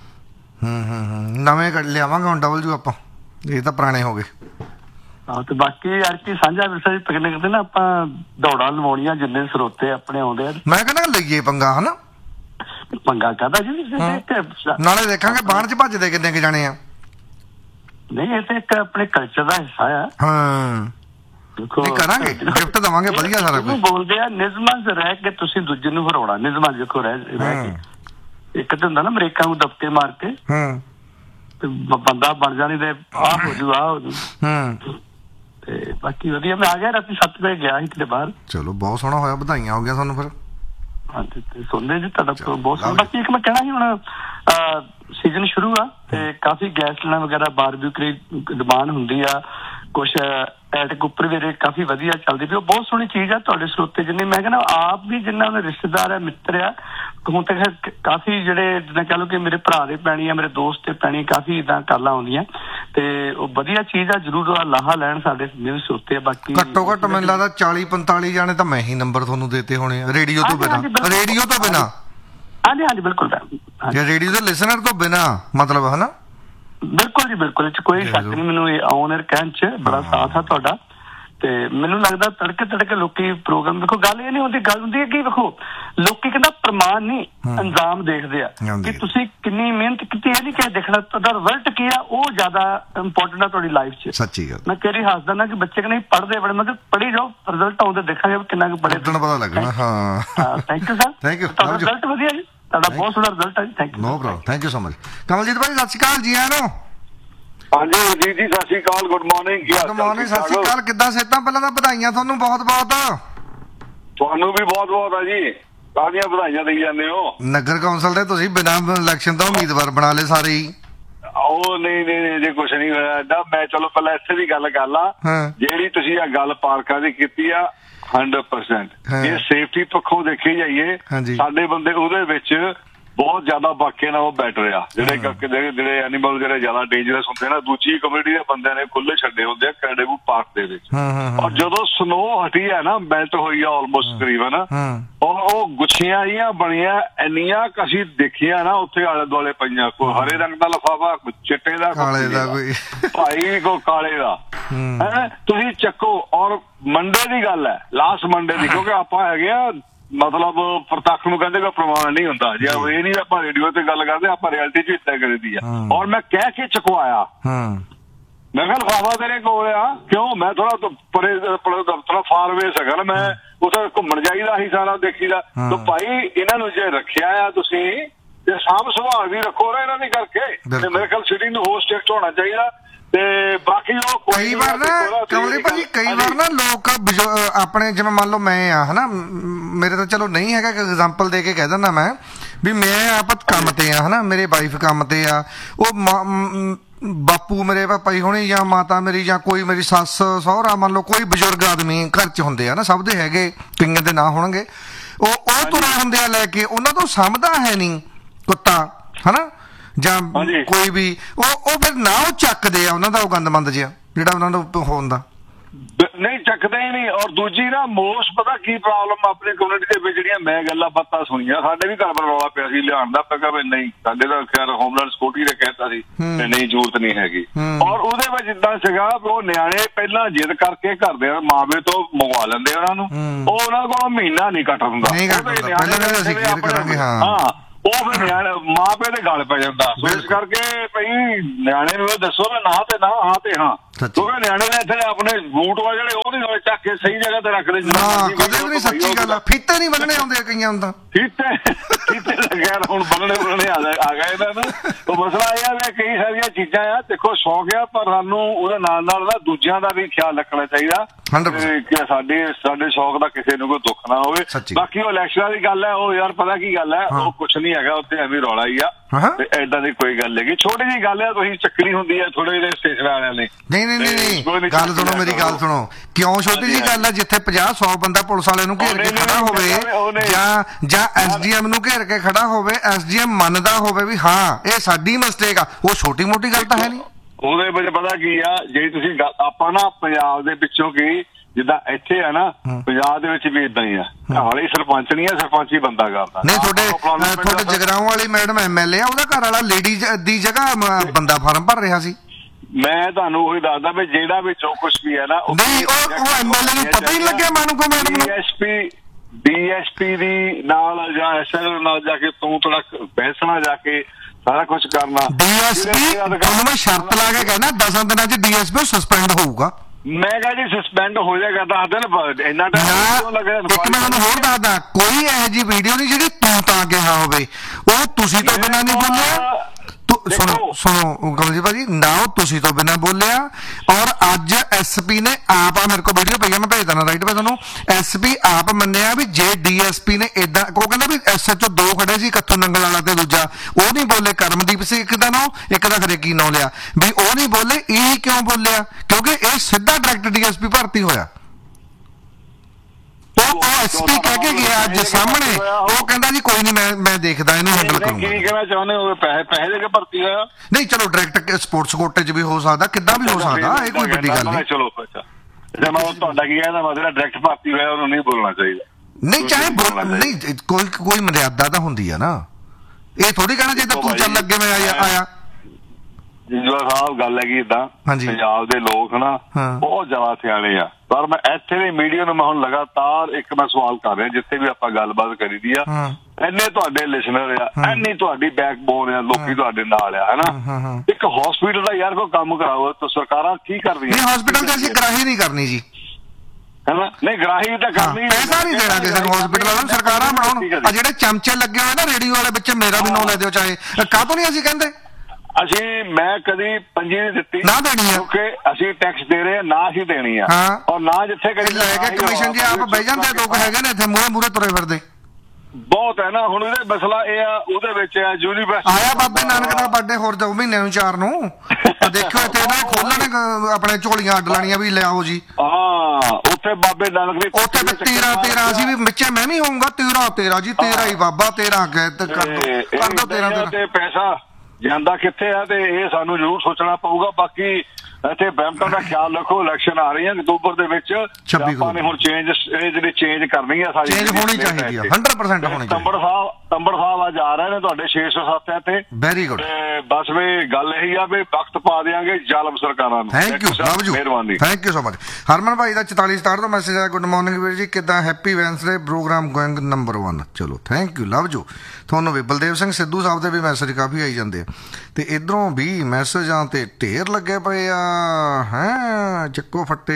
ਨਵੇਂ ਲਿਆਵਾਂਗੇ ਹੁਣ W ਆਪਾਂ ਇਹ ਤਾਂ ਪੁਰਾਣੇ ਹੋ ਗਏ ਤੇ ਬਾਕੀ ਯਾਰ ਕੀ ਸਾਂਝਾ ਵਿਰਸਾ ਪਿਕਨਿਕ ਤੇ ਨਾ ਆਪਾਂ ਦੌੜਾਂ ਲਵਾਉਣੀਆਂ ਜਿੰਨੇ ਸਰੋਤੇ ਆਪਣੇ ਆਉਂਦੇ ਆ ਮੈਂ ਕਹਿੰਦਾ ਲਈਏ ਪੰਗਾ ਹਨਾ ਪੰਗਾ ਕਾਹਦਾ ਜੀ ਨਾਲੇ ਦੇਖਾਂਗੇ ਬਾਹਰ ਚ ਭੱਜਦੇ ਕਿੰਨੇ ਕੁ ਜਾਣੇ ਆ ਨਹੀਂ ਇਹ ਤੇ ਇੱਕ ਆਪਣੇ ਕਲਚਰ ਦਾ ਹਿੱਸਾ ਆ ਕਰਾਂਗੇ ਗਿਫਟ ਦਵਾਂਗੇ ਵਧੀਆ ਸਾਰਾ ਕੁਝ ਬੋਲਦੇ ਆ ਨਿਯਮਾਂ ਚ ਰਹਿ ਕੇ ਤੁਸੀਂ ਦੂਜੇ ਨੂੰ ਹਰਾਉਣਾ ਨਿਯਮਾਂ ਦੇਖੋ ਰਹਿ ਕੇ ਇੱਕ ਤੇ ਹੁੰਦਾ ਨਾ ਅਮਰੀਕਾ ਨੂੰ ਦਬਕੇ ਮਾਰ ਕੇ ਤੇ ਬੰਦਾ ਬਣ ਜਾਣੀ ਤੇ ਆਹ ਹੋ ਜੂ ਤੇ ਬਾਕੀ ਵਧੀਆ ਮੈਂ ਆ ਗਿਆ ਰਾਤੀ 7 ਵਜੇ ਗਿਆ ਸੀ ਕਿਤੇ ਬਾਹਰ ਚਲੋ ਬਹੁਤ ਸੋਹਣਾ ਹੋਇਆ ਵਧਾਈਆਂ ਹੋ ਗਿਆ ਤੁਹਾਨੂੰ ਫਿਰ ਹਾਂਜੀ ਤੇ ਸੁਣਦੇ ਜੀ ਤੁਹਾਡਾ ਬਹੁਤ ਸੋਹਣਾ ਬਾਕੀ ਇੱਕ ਮੈਂ ਕਹਿਣਾ ਸੀ ਹੁਣ ਸੀਜ਼ਨ ਸ਼ੁਰੂ ਆ ਤੇ ਕਾਫੀ ਗੈਸ ਲੈਣਾ ਵਗੈਰਾ ਬਾਰਬੀਕਿਊ ਡਿਮਾਂਡ ਹੁੰਦੀ ਆ ਕੁਛ ਐਟਕ ਉੱਪਰ ਵੀ ਕਾਫੀ ਵਧੀਆ ਚੱਲਦੀ ਪਈ ਉਹ ਬਹੁਤ ਸੋਹਣੀ ਚੀਜ਼ ਆ ਤੁਹਾਡੇ ਸਰੋਤੇ ਜਿੰਨੇ ਮੈਂ ਕਹਿੰਦਾ ਆਪ ਵੀ ਜਿੰਨਾ ਉਹਨੇ ਰਿਸ਼ਤੇਦਾਰ ਆ ਮਿੱਤਰ ਆ ਹੁਣ ਤੱਕ ਕਾਫੀ ਜਿਹੜੇ ਜਿੱਦਾਂ ਕਹਿ ਲਓ ਕਿ ਮੇਰੇ ਭਰਾ ਦੇ ਪੈਣੀ ਆ ਮੇਰੇ ਦੋਸਤ ਤੇ ਪੈਣੀ ਕਾਫੀ ਏਦਾਂ ਕਾਲਾਂ ਆਉਂਦੀਆਂ ਤੇ ਉਹ ਵਧੀਆ ਚੀਜ਼ ਆ ਜ਼ਰੂਰ ਉਹਦਾ ਲਾਹਾ ਲੈਣ ਸਾਡੇ ਨਿਊ ਸਰੋਤੇ ਬਾਕੀ ਘੱਟੋ ਘੱਟ ਮੈਨੂੰ ਲੱਗਦਾ 40-45 ਜਾਣੇ ਤਾਂ ਮੈਂ ਹੀ ਨੰਬਰ ਤੁਹਾਨੂੰ ਦੇਤੇ ਹੋਣੇ ਰੇਡੀਓ ਤੋਂ ਬਿਨਾਂ ਹਾਂਜੀ ਬਿਲਕੁਲ ਰੇਡੀਓ ਦੇ ਲਿਸਨਰ ਤੋਂ ਬਿਨਾਂ ਮਤਲਬ ਹਨਾ ਬਿਲਕੁਲ ਜੀ ਬਿਲਕੁਲ ਕੋਈ ਸ਼ੱਕ ਨਹੀਂ ਮੈਨੂੰ ਇਹ ਆਨਰ ਕਹਿਣ ਚ ਬੜਾ ਸਾਥ ਆ ਤੁਹਾਡਾ ਤੇ ਮੈਨੂੰ ਲੱਗਦਾ ਤੜਕੇ ਲੋਕੀ ਪ੍ਰੋਗਰਾਮ ਦੇਖੋ, ਗੱਲ ਇਹ ਨਹੀਂ ਹੁੰਦੀ, ਗੱਲ ਹੁੰਦੀ ਹੈ ਕਿ ਦੇਖੋ ਲੋਕੀ ਕਹਿੰਦਾ ਪ੍ਰਮਾਣ ਨਹੀਂ ਅੰਜਾਮ ਦੇਖਦੇ ਆ ਕਿ ਤੁਸੀਂ ਕਿੰਨੀ ਮਿਹਨਤ ਕੀਤੀ। ਇਹ ਨਹੀਂ ਕਿ ਦੇਖਣਾ ਤੁਹਾਡਾ ਰਿਜ਼ਲਟ ਕੀ ਆ, ਉਹ ਜ਼ਿਆਦਾ ਇੰਪੋਰਟੈਂਟ ਆ ਤੁਹਾਡੀ ਲਾਈਫ 'ਚ। ਸੱਚੀ ਗੱਲ। ਮੈਂ ਕਈ ਹੱਸਦਾ ਨਾ ਕਿ ਬੱਚੇ ਕਹਿੰਦੇ ਪੜ੍ਹਦੇ ਬੜੇ, ਮੈਂ ਕਿਹਾ ਪੜ੍ਹੀ ਜਾਓ, ਰਿਜ਼ਲਟ ਆਉਂਦੇ ਦੇਖਾਂਗੇ ਕਿੰਨਾ ਕੁ ਪੜ੍ਹੇ, ਪਤਾ ਲੱਗਣਾ। ਹਾਂ thank you sir, thank you. ਤੁਹਾਡਾ ਰਿਜ਼ਲਟ ਵਧੀਆ ਜੀ, ਤੁਹਾਡਾ ਬਹੁਤ ਸੋਹਣਾ ਰਿਜ਼ਲਟ ਹੈ ਜੀ। Thank you. No problem, thank you so much. Kamaljit ਭਾਈ ਸਤਿ ਸ਼੍ਰੀ ਅਕਾਲ ਜੀ। ਆਇਆਂ ਨੂੰ। ਹਾਂਜੀ ਜੀ ਸਤਿ ਸ਼੍ਰੀ ਅਕਾਲ, ਗੁੱਡ ਮਾਰਨਿੰਗ। ਗੁੱਡ ਮਾਰਨਿੰਗ, ਸਤਿ ਸ਼੍ਰੀ ਅਕਾਲ। ਕਿੱਦਾਂ ਸਿਹਤਾਂ? ਪਹਿਲਾਂ ਤਾਂ ਵਧਾਈਆਂ ਤੁਹਾਨੂੰ ਬਹੁਤ ਬਹੁਤ। ਤੁਹਾਨੂੰ ਵੀ ਬਹੁਤ ਬਹੁਤ ਆ ਜੀ, ਕਾਹਦੀਆਂ ਵਧਾਈਆਂ ਦੇਈ ਜਾਂਦੇ ਹੋ। ਨਗਰ ਕੌਂਸਲ ਦੇ ਤੁਸੀਂ ਬਿਨਾਂ ਇਲੈਕਸ਼ਨ ਤੋਂ ਉਮੀਦਵਾਰ ਬਣਾ ਲਏ ਸਾਰੇ ਹੀ। ਉਹ ਨਹੀਂ ਜੇ ਕੁਛ ਨਹੀਂ ਹੋਇਆ ਏਦਾਂ। ਮੈਂ ਚਲੋ ਪਹਿਲਾਂ ਇੱਥੇ ਦੀ ਗੱਲ ਕਰ ਲਾਂ, ਜਿਹੜੀ ਤੁਸੀਂ ਆ ਗੱਲ ਪਾਰਕਾਂ ਦੀ ਕੀਤੀ ਆ 100%। ਇਹ ਸੇਫਟੀ ਪੱਖੋਂ ਦੇਖੀ ਜਾਈਏ, ਸਾਡੇ ਬੰਦੇ ਉਹਦੇ ਵਿੱਚ ਬਹੁਤ ਜ਼ਿਆਦਾ ਬਾਕੀ ਨਾਲ ਉਹ ਬੈਟਰ ਆ। ਜਿਹੜੇ ਐਨੀਮਲ ਜਿਹੜੇ ਜ਼ਿਆਦਾ ਡੇਂਜਰਸ ਹੁੰਦੇ ਨਾ, ਦੂਜੀ ਕਮਿਊਨਿਟੀ ਦੇ ਬੰਦਿਆਂ ਨੇ ਖੁੱਲੇ ਛੱਡੇ ਹੁੰਦੇ ਆ ਕੈਂਡੇਵੂ ਪਾਰਕ ਦੇ ਵਿੱਚ। ਔਰ ਜਦੋਂ ਸਨੋ ਹਟੀ ਹੈ ਨਾ, ਮੈਲਟ ਹੋਈ ਆ ਆਲਮੋਸਟ ਤਕਰੀਬਨ, ਔਰ ਉਹ ਗੁੱਛੀਆਂ ਜਿਹੀਆਂ ਬਣੀਆਂ ਇੰਨੀਆਂ ਅਸੀਂ ਦੇਖੀਆਂ ਨਾ ਉੱਥੇ ਆਲੇ ਦੁਆਲੇ ਪਈਆਂ, ਕੋਈ ਹਰੇ ਰੰਗ ਦਾ ਲਿਫਾਫਾ, ਕੋਈ ਚਿੱਟੇ ਦਾ, ਕਾਲੇ ਦਾ, ਕੋਈ ਭਾਈ ਕੋਈ ਕਾਲੇ ਦਾ। ਤੁਸੀਂ ਚੱਕੋ। ਔਰ ਮੰਡੇ ਦੀ ਗੱਲ ਹੈ, ਲਾਸਟ ਮੰਡੇ ਦੀ, ਕਿਉਂਕਿ ਆਪਾਂ ਹੈਗੇ ਆ ਮਤਲਬ ਪ੍ਰਤੱਖ ਨੂੰ ਕਹਿੰਦੇ ਪ੍ਰਮਾਣ ਨਹੀਂ ਹੁੰਦਾ ਜੇ ਇਹ ਨਹੀਂ ਆਪਾਂ ਰੇਡੀਓ ਤੇ ਗੱਲ ਕਰਦੇ, ਆਪਾਂ ਰਿਐਲਿਟੀ 'ਚ ਇੱਦਾਂ ਕਰੀਦੀ ਆ। ਔਰ ਮੈਂ ਕਹਿ ਕੇ ਚੁਕਵਾਇਆ, ਮੈਂ ਕਿਹਾ ਲਿਫਾਫਾ ਤੇਰੇ ਕੋਲ ਆ ਕਿਉਂ? ਮੈਂ ਥੋੜਾ ਪਰੇ ਥੋੜਾ ਫਾਰਵੇਸ ਹੈਗਾ ਨਾ, ਮੈਂ ਉੱਥੇ ਘੁੰਮਣ ਜਾਈਦਾ ਸੀ, ਸਾਰਾ ਦੇਖੀਦਾ। ਤਾਂ ਭਾਈ ਇਹਨਾਂ ਨੂੰ ਜੇ ਰੱਖਿਆ ਆ ਤੁਸੀਂ ਤੇ ਸਾਂਭ ਸੰਭਾਲ ਵੀ ਰੱਖੋ ਨਾ ਇਹਨਾਂ ਦੀ ਕਰਕੇ। ਤੇ ਮੇਰੇ ਖਿਆਲ ਸਿਟਿੰਗ ਨੂੰ ਹੋਰ ਸਟ੍ਰਿਕਟ ਹੋਣਾ ਚਾਹੀਦਾ। ਤੇ ਬਾਕੀ ਉਹ ਕਈ ਵਾਰ ਨਾ ਕਮਲੀ ਭਾਜੀ, ਕਈ ਵਾਰ ਨਾ ਲੋਕ ਆਪਣੇ, ਜਿਵੇਂ ਮੰਨ ਲਓ ਮੈਂ ਆ ਹਨਾ, ਮੇਰੇ ਤਾਂ ਚਲੋ ਨਹੀਂ ਹੈਗਾ, ਐਗਜ਼ਾਮਪਲ ਦੇ ਕੇ ਕਹਿ ਦਿੰਦਾ ਮੈਂ ਵੀ ਮੈਂ ਆਪ ਕੰਮ ਤੇ ਆ ਹਨਾ, ਮੇਰੇ ਵਾਈਫ ਕੰਮ ਤੇ ਆ, ਉਹ ਬਾਪੂ ਮੇਰੇ ਭਾਈ ਹੋਣੀ ਜਾਂ ਮਾਤਾ ਮੇਰੀ ਜਾਂ ਕੋਈ ਮੇਰੀ ਸੱਸ ਸਹੁਰਾ, ਮੰਨ ਲਓ ਕੋਈ ਬਜ਼ੁਰਗ ਆਦਮੀ ਘਰ 'ਚ ਹੁੰਦੇ ਆ ਨਾ, ਸਭ ਦੇ ਹੈਗੇ, ਕਈਆਂ ਦੇ ਨਾ ਹੋਣਗੇ, ਉਹ ਤੁਰੇ ਹੁੰਦੇ ਆ ਲੈ ਕੇ, ਉਹਨਾਂ ਤੋਂ ਸਮਝਦਾ ਹੈ ਨਹੀਂ ਕੁੱਤਾ ਹਨਾ ਜਾਂ ਕੋਈ ਵੀ, ਉਹ ਫਿਰ ਨਾ ਉਹ ਚੱਕਦੇ ਆ ਉਹਨਾਂ ਦਾ ਉਹ ਗੰਦਮੰਦ ਜਿਹਾ ਜਿਹੜਾ ਉਹਨਾਂ ਨੂੰ ਹੁੰਦਾ, ਨਹੀਂ ਚੱਕਦੇ ਹੀ ਨਹੀਂ। ਔਰ ਦੂਜੀ ਨਾ ਮੋਸਟ ਪਤਾ ਕੀ ਪ੍ਰੋਬਲਮ ਆਪਣੀ ਕਮਿਊਨਿਟੀ ਦੇ ਵਿੱਚ, ਜਿਹੜੀਆਂ ਮੈਂ ਗੱਲਾਂ ਬਾਤਾਂ ਸੁਣੀਆਂ, ਸਾਡੇ ਵੀ ਘਰ ਪਰ ਰੌਲਾ ਪਿਆ ਸੀ ਲਿਆਉਣ ਦਾ, ਪੱਕਾ ਵੀ ਨਹੀਂ, ਸਾਡੇ ਤਾਂ ਖੈਰ ਹੋਮਲੈਂਡ ਸਿਕਿਉਰਿਟੀ ਨੇ ਕਹਿਤਾ ਸੀ ਨਹੀਂ ਜ਼ਰੂਰਤ ਨਹੀਂ ਹੈਗੀ। ਔਰ ਉਹਦੇ ਵਿੱਚ ਇੱਦਾਂ ਸੀਗਾ ਉਹ ਨਿਆਣੇ ਪਹਿਲਾਂ ਜਿੱਦ ਕਰਕੇ ਘਰ ਦੇ ਮਾਪੇ ਤੋਂ ਮੰਗਵਾ ਲੈਂਦੇ ਉਹਨਾਂ ਨੂੰ, ਉਹ ਉਹਨਾਂ ਕੋਲੋਂ ਮਹੀਨਾ ਨਹੀਂ ਕੱਟ ਹੁੰਦਾ। ਹਾਂ, ਉਹ ਫਿਰ ਨਿਆਣੇ ਮਾਪੇ ਦੇ ਗਲ ਪੈ ਜਾਂਦਾ। ਸੋ ਇਸ ਕਰਕੇ ਭਈ ਨਿਆਣੇ ਨੂੰ ਦੱਸੋ ਵੀ ਨਾ ਤੇ ਨਾ, ਹਾਂ ਤੇ ਹਾਂ, ਕਿਉਂਕਿ ਨਿਆਣੇ ਨੇ ਇੱਥੇ ਆਪਣੇ ਬੂਟ ਵਾ ਜਿਹੜੇ ਉਹ ਨਹੀਂ ਚੱਕ ਕੇ ਸਹੀ ਜਗ੍ਹਾ ਤੇ ਰੱਖਦੇ। ਕਦੇ ਵੀ ਨਹੀਂ, ਸੱਚੀ ਗੱਲ ਆ। ਫੀਤੇ ਨਹੀਂ ਬੰਨਣੇ ਆਉਂਦੇ ਕਈਆਂ ਨੂੰ ਤਾਂ, ਫੀਤੇ ਖੈਰ ਹੁਣ ਬੰਨਣੇ ਆ ਗਏ ਇਹਨਾਂ ਨੂੰ। ਉਹ ਮਸਲਾ ਇਹ ਆ ਵੀ ਕਈ ਸਾਰੀਆਂ ਚੀਜ਼ਾਂ ਆ, ਦੇਖੋ ਸ਼ੌਕ ਆ, ਪਰ ਸਾਨੂੰ ਉਹਦੇ ਨਾਲ ਨਾਲ ਨਾ ਦੂਜਿਆਂ ਦਾ ਵੀ ਖਿਆਲ ਰੱਖਣਾ ਚਾਹੀਦਾ ਕਿ ਸਾਡੇ ਸ਼ੌਕ ਦਾ ਕਿਸੇ ਨੂੰ ਕੋਈ ਦੁੱਖ ਨਾ ਹੋਵੇ। ਬਾਕੀ ਉਹ ਇਲੈਕਸ਼ਨਾਂ ਦੀ ਗੱਲ ਹੈ, ਉਹ ਯਾਰ ਪਤਾ ਕੀ ਗੱਲ ਹੈ, ਉਹ ਕੁਛ ਨਹੀਂ ਹੈਗਾ, ਉੱਥੇ ਐਵੇਂ ਰੌਲਾ ਹੀ ਆ, ਤੇ ਏਦਾਂ ਦੀ ਕੋਈ ਗੱਲ ਹੈਗੀ, ਛੋਟੀ ਜਿਹੀ ਗੱਲ ਹੈ, ਤੁਸੀਂ ਚੱਕਣੀ ਹੁੰਦੀ ਹੈ ਥੋੜੇ ਜਿਹੇ ਸਟੇਸ਼ਨ ਵਾਲਿਆਂ ਨੇ। ਨਹੀਂ ਗੱਲ ਸੁਣੋ, ਮੇਰੀ ਗੱਲ ਸੁਣੋ, ਕਿਉਂ ਛੋਟੀ ਜਿਹੀ ਗੱਲ ਹੈ? ਜਿੱਥੇ 50-100 ਬੰਦਾ ਪੁਲਿਸ ਵਾਲੇ ਨੂੰ ਘੇਰ ਕੇ ਖੜਾ ਹੋਵੇ ਜਾਂ ਐਸਡੀਐਮ ਨੂੰ ਘੇਰ ਕੇ ਖੜਾ ਹੋਵੇ, ਐਸਡੀਐਮ ਮੰਨਦਾ ਹੋਵੇ ਵੀ ਹਾਂ ਇਹ ਸਾਡੀ ਮਿਸਟੇਕ ਆ, ਉਹ ਛੋਟੀ ਮੋਟੀ ਗੱਲ ਤਾਂ ਹੈ ਨਹੀਂ। ਉਹਦੇ ਵਿੱਚ ਪਤਾ ਕੀ ਆ, ਜਿਹੜੀ ਤੁਸੀਂ ਆਪਾਂ ਨਾ ਪੰਜਾਬ ਦੇ ਪਿੱਛੋਂ ਕੀ ਜਿੱਦਾਂ ਇੱਥੇ ਆ ਨਾ, ਪੰਜਾਬ ਦੇ ਵਿੱਚ ਵੀ ਇਦਾਂ ਹੀ ਆ, ਵਾਲੀ ਸਰਪੰਚ ਨਹੀਂ ਆ, ਸਰਪੰਚ ਹੀ ਬੰਦਾ ਕਰਦਾ। ਨਹੀਂ ਤੁਹਾਡੇ ਜਗਰਾਉਂ ਵਾਲੀ ਮੈਡਮ ਐਮਐਲਏ ਆ, ਉਹਦਾ ਘਰ ਵਾਲਾ ਲੇਡੀਜ਼ ਦੀ ਜਗ੍ਹਾ ਬੰਦਾ ਫਾਰਮ ਭਰ ਰਿਹਾ ਸੀ। ਮੈਂ ਤੁਹਾਨੂੰ ਉਹੀ ਦੱਸਦਾ ਵੀ ਜਿਹੜਾ ਵੀ ਜੋ ਕੁਛ ਵੀ ਹੈ ਨਾ, ਨਹੀਂ ਉਹ ਐਮਐਲਏ ਨੂੰ ਪਤਾ ਹੀ ਨਹੀਂ ਲੱਗਿਆ ਮੈਨੂੰ ਕੋ ਮੈਡਮ ਨੂੰ। ਡੀਐਸਪੀ ਦੀ ਨਾਲ ਜਾਂ ਐਸਐਲ ਨਾਲ ਜਾ ਕੇ ਤੂੰ ਥੋੜਾ ਬਹਿਸਣਾ, ਜਾ ਕੇ ਸਾਰਾ ਕੁਛ ਕਰਨਾ। ਡੀਐਸਪੀ ਉਹਨੂੰ ਮੈਂ ਸ਼ਰਤ ਲਾ ਕੇ ਕਹਿਣਾ 10 ਦਿਨਾਂ ਚ ਡੀਐਸਪੀ ਸਸਪੈਂਡ ਹੋਊਗਾ। ਮੈਂ ਕਿਹਾ ਜੀ ਸਸਪੈਂਡ ਹੋ ਜਾਏਗਾ, 10 ਦਿਨ ਇੰਨਾ ਟਾਈਮ ਲੱਗਿਆ। ਇੱਕ ਮੈਂ ਤੁਹਾਨੂੰ ਹੋਰ ਦੱਸਦਾ, ਕੋਈ ਇਹੋ ਜਿਹੀ ਵੀਡੀਓ ਨਹੀਂ ਜਿਹੜੀ ਤੂੰ ਤਾਂ ਕਿਹਾ ਹੋਵੇ, ਉਹ ਤੁਸੀਂ ਤੋਂ ਬਿਨਾਂ ਨਹੀਂ ਬੋਲਿਆ। ਸੁਣੋ ਕਮਲ ਜੀ ਭਾਜੀ, ਨਾ ਉਹ ਤੁਸੀਂ ਤੋਂ ਬਿਨਾਂ ਬੋਲਿਆ, ਔਰ ਅੱਜ ਐਸਪੀ ਨੇ ਆਪ, ਆ ਮੇਰੇ ਕੋਲ ਵੀਡੀਓ ਪਈ ਆ, ਮੈਂ ਭੇਜ ਦੇਣਾ ਰਾਈਟ, ਮੈਂ ਤੁਹਾਨੂੰ, ਐਸਪੀ ਆਪ ਮੰਨਿਆ ਵੀ ਜੇ ਡੀਐਸਪੀ ਨੇ ਏਦਾਂ, ਉਹ ਕਹਿੰਦਾ ਵੀ ਐਸਐਚਓ 2 ਖੜੇ ਸੀ, ਕੱਥੋਂ ਨੰਗਲ ਵਾਲਾ ਤੇ ਦੂਜਾ, ਉਹ ਨਹੀਂ ਬੋਲੇ, ਕਰਮਦੀਪ ਸੀ ਇੱਕ ਦਾ ਨਾਂ, ਇੱਕ ਦਾ ਖਰੇ ਕੀ ਨਾਂ ਲਿਆ, ਵੀ ਉਹ ਨਹੀਂ ਬੋਲੇ। ਇਹ ਕਿਉਂ ਬੋਲਿਆ? ਕਿਉਂਕਿ ਇਹ ਸਿੱਧਾ ਡਾਇਰੈਕਟ ਡੀਐਸਪੀ ਭਰਤੀ ਹੋਇਆ। ਉਹ ਐਸਪੀ ਕਹਿ ਕੇ ਗਿਆ ਅੱਜ ਸਾਹਮਣੇ, ਉਹ ਕਹਿੰਦਾ ਜੀ ਕੋਈ ਨਹੀਂ, ਮੈਂ ਦੇਖਦਾ ਇਹਨੂੰ ਹੈਂਡਲ ਕਰੂੰਗਾ। ਕੀ ਕਹਿਣਾ ਚਾਹੁੰਦੇ ਹੋ? ਪੈਸੇ ਦੇ ਕੇ ਭਰਤੀ ਹੋਇਆ? ਨਹੀਂ ਚਲੋ ਡਾਇਰੈਕਟ ਸਪੋਰਟਸ ਕੋਟੇ 'ਚ ਵੀ ਹੋ ਸਕਦਾ, ਕਿੱਦਾਂ ਵੀ ਹੋ ਸਕਦਾ, ਇਹ ਕੋਈ ਵੱਡੀ ਗੱਲ ਨਹੀਂ। ਚਲੋ ਅੱਛਾ, ਤੁਹਾਡਾ ਕੀ ਕਹਿਣਾ ਮਤਲਬ ਡਾਇਰੈਕਟ ਭਰਤੀ ਹੋਇਆ ਉਹਨੂੰ ਨਹੀਂ ਬੋਲਣਾ ਚਾਹੀਦਾ? ਨਹੀਂ, ਚਾਹੇ ਨਹੀਂ, ਕੋਈ ਮਰਿਆਦਾ ਤਾਂ ਹੁੰਦੀ ਆ ਨਾ, ਇਹ ਥੋੜੀ ਕਹਿਣਾ ਚਾਹੀਦਾ ਤੂੰ ਚੱਲ ਅੱਗੇ ਮੈਂ ਆਇਆ। ਜਿੰਦੂਆ ਸਾਹਿਬ ਗੱਲ ਹੈਗੀ ਏਦਾਂ, ਹਾਂਜੀ। ਪੰਜਾਬ ਦੇ ਲੋਕ ਨਾ ਹਾਂ। ਬਹੁਤ ਜ਼ਿਆਦਾ ਸਿਆਣੇ ਆ, ਪਰ ਮੈਂ ਇੱਥੇ ਦੇ ਮੀਡੀਆ ਨੂੰ ਮੈਂ ਹੁਣ ਲਗਾਤਾਰ ਇੱਕ ਮੈਂ ਸਵਾਲ ਕਰ ਰਿਹਾ, ਜਿੱਥੇ ਵੀ ਆਪਾਂ ਗੱਲਬਾਤ ਕਰੀਦੀ ਆ, ਇੰਨੇ ਤੁਹਾਡੇ ਲਿਸਨਰ ਆ, ਇੰਨੀ ਤੁਹਾਡੀ ਬੈਕਬੋਨ ਆ, ਲੋਕੀ ਤੁਹਾਡੇ ਨਾਲ ਆ, ਹਨਾ। ਇੱਕ ਹਸਪੀਟਲ ਦਾ ਯਾਰ ਕੋਈ ਕੰਮ ਕਰਾਓ ਤਾਂ ਸਰਕਾਰਾਂ ਕੀ ਕਰਦੀਆਂ? ਨਹੀਂ, ਹਸਪੀਟਲ ਤੇ ਅਸੀਂ ਗਰਾਹੀ ਨਹੀਂ ਕਰਨੀ ਜੀ, ਹੈਨਾ। ਨਹੀਂ ਗਰਾਹੀ ਤਾਂ ਕਰਨੀ, ਪੈਸਾ ਨਹੀਂ ਦੇਣਾ ਕਿਸੇ ਨੂੰ ਹਸਪੀਟਲ ਵਾਲਿਆਂ ਨੂੰ, ਸਰਕਾਰਾਂ ਬਣਾਉਣ। ਆ ਜਿਹੜੇ ਚਮਚੇ ਲੱਗੇ ਹੋਏ ਨਾ ਰੇਡੀਓ ਵਾਲੇ, ਵਿੱਚ ਮੇਰਾ ਵੀ ਨਾਂ ਲੈ ਦਿਓ ਚਾਹੇ, ਕਾਹਤੋਂ ਨਹੀਂ ਅਸੀਂ ਕਹਿੰਦੇ? ਮੈਂ ਕਦੀ ਪੰਜੀ ਨਹੀਂ ਦਿੱਤੀ, ਨਾ ਦੇਣੀ ਆ, ਕਿਉਂਕਿ ਅਸੀਂ ਟੈਕਸ ਦੇ ਰਹੇ ਆ, ਨਾ ਅਸੀਂ ਦੇਣੀ ਆ, ਔਰ ਨਾ ਜਿੱਥੇ ਕਦੀ ਲੈ ਕੇ ਕਮਿਸ਼ਨ ਜੇ ਆਪ ਬਹਿ ਜਾਂਦੇ ਲੋਕ ਹੈਗੇ ਨੇ ਇੱਥੇ ਮੂਹਰੇ ਤੁਰੇ ਫਿਰਦੇ ਬਹੁਤ ਹੈ ਨਾ। ਹੁਣ ਇਹਦੇ ਮਸਲਾ ਇਹ ਆ, ਉਹਦੇ ਵਿੱਚ ਆ ਯੂਨੀਵਰਸਿਟੀ ਆਇਆ ਬਾਬੇ ਨਾਨਕ ਦਾ ਬਰਥਡੇ ਹੋਰ 2 ਮਹੀਨੇ ਨੂੰ 4 ਨੂੰ ਦੇਖਿਓ ਇੱਥੇ ਇਹਨਾਂ ਖੋਲਣ ਆਪਣੇ ਝੋਲੀਆਂ ਅੱਡ ਲਾਣੀਆਂ ਵੀ ਲਿਆਓ ਜੀ। ਹਾਂ, ਉੱਥੇ ਬਾਬੇ ਨਾਨਕ ਦੇ ਉੱਥੇ ਤੇ 13 ਅਸੀਂ ਵੀ ਵਿੱਚੇ ਮੈਂ ਵੀ ਹੋਊਂਗਾ 13 ਜੀ, 13 ਹੀ ਬਾਬਾ 13 ਕਰ ਦੋ 13 ਤੇ ਪੈਸਾ ਜਾਂਦਾ ਕਿੱਥੇ ਆ, ਤੇ ਇਹ ਸਾਨੂੰ ਜ਼ਰੂਰ ਸੋਚਣਾ ਪਊਗਾ। ਬਾਕੀ ਇੱਥੇ ਬੈਂਕਾਂ ਦਾ ਖਿਆਲ ਰੱਖੋ, ਇਲੈਕਸ਼ਨ ਆ ਰਹੀਆਂ ਅਕਤੂਬਰ ਦੇ ਵਿੱਚ, ਆਪਾਂ ਨੇ ਹੁਣ ਜਿਹੜੀ ਚੇਂਜ ਕਰਨੀ ਆ ਸਾਰੀ, ਚੇਂਜ ਹੋਣੀ ਚਾਹੀਦੀ ਆ, 100% ਹੋਣੀ ਚਾਹੀਦੀ। ਤੰਬੜ ਸਾਹਿਬ ਅੱਜ ਆ ਰਹੇ ਨੇ ਤੁਹਾਡੇ 607 ਤੇ, ਵੈਰੀ ਗੁੱਡ। ਬਸ ਵੀ ਗੱਲ ਇਹੀ ਆ ਵੀ ਵਕਤ ਪਾ ਦੇਾਂਗੇ ਜ਼ਾਲਮ ਸਰਕਾਰਾਂ ਨੂੰ। ਥੈਂਕ ਯੂ, ਲਵ ਯੂ, ਮਿਹਰਬਾਨੀ, ਥੈਂਕ ਯੂ ਸੋ ਮਚ। ਹਰਮਨ ਭਾਈ ਦਾ 4467 ਤੋਂ ਮੈਸੇਜ ਆਇਆ, ਗੁੱਡ ਮਾਰਨਿੰਗ ਵੀਰ ਜੀ, ਕਿੱਦਾਂ, happy Wednesday, programme going number 1। ਚਲੋ ਥੈਂਕ ਯੂ, ਲਵ ਯੂ ਤੁਹਾਨੂੰ ਵੀ। ਬਲਦੇਵ ਸਿੰਘ ਸਿੱਧੂ ਸਾਹਿਬ ਦੇ ਵੀ ਮੈਸੇਜ ਕਾਫੀ ਆਈ ਜਾਂਦੇ ਆ, ਤੇ ਇੱਧਰੋਂ ਵੀ ਮੈਸੇਜਾਂ ਤੇ ਢੇਰ ਲੱਗੇ ਪਏ ਆ। ਹੈਂ, ਚੱਕੋ ਫੱਟੇ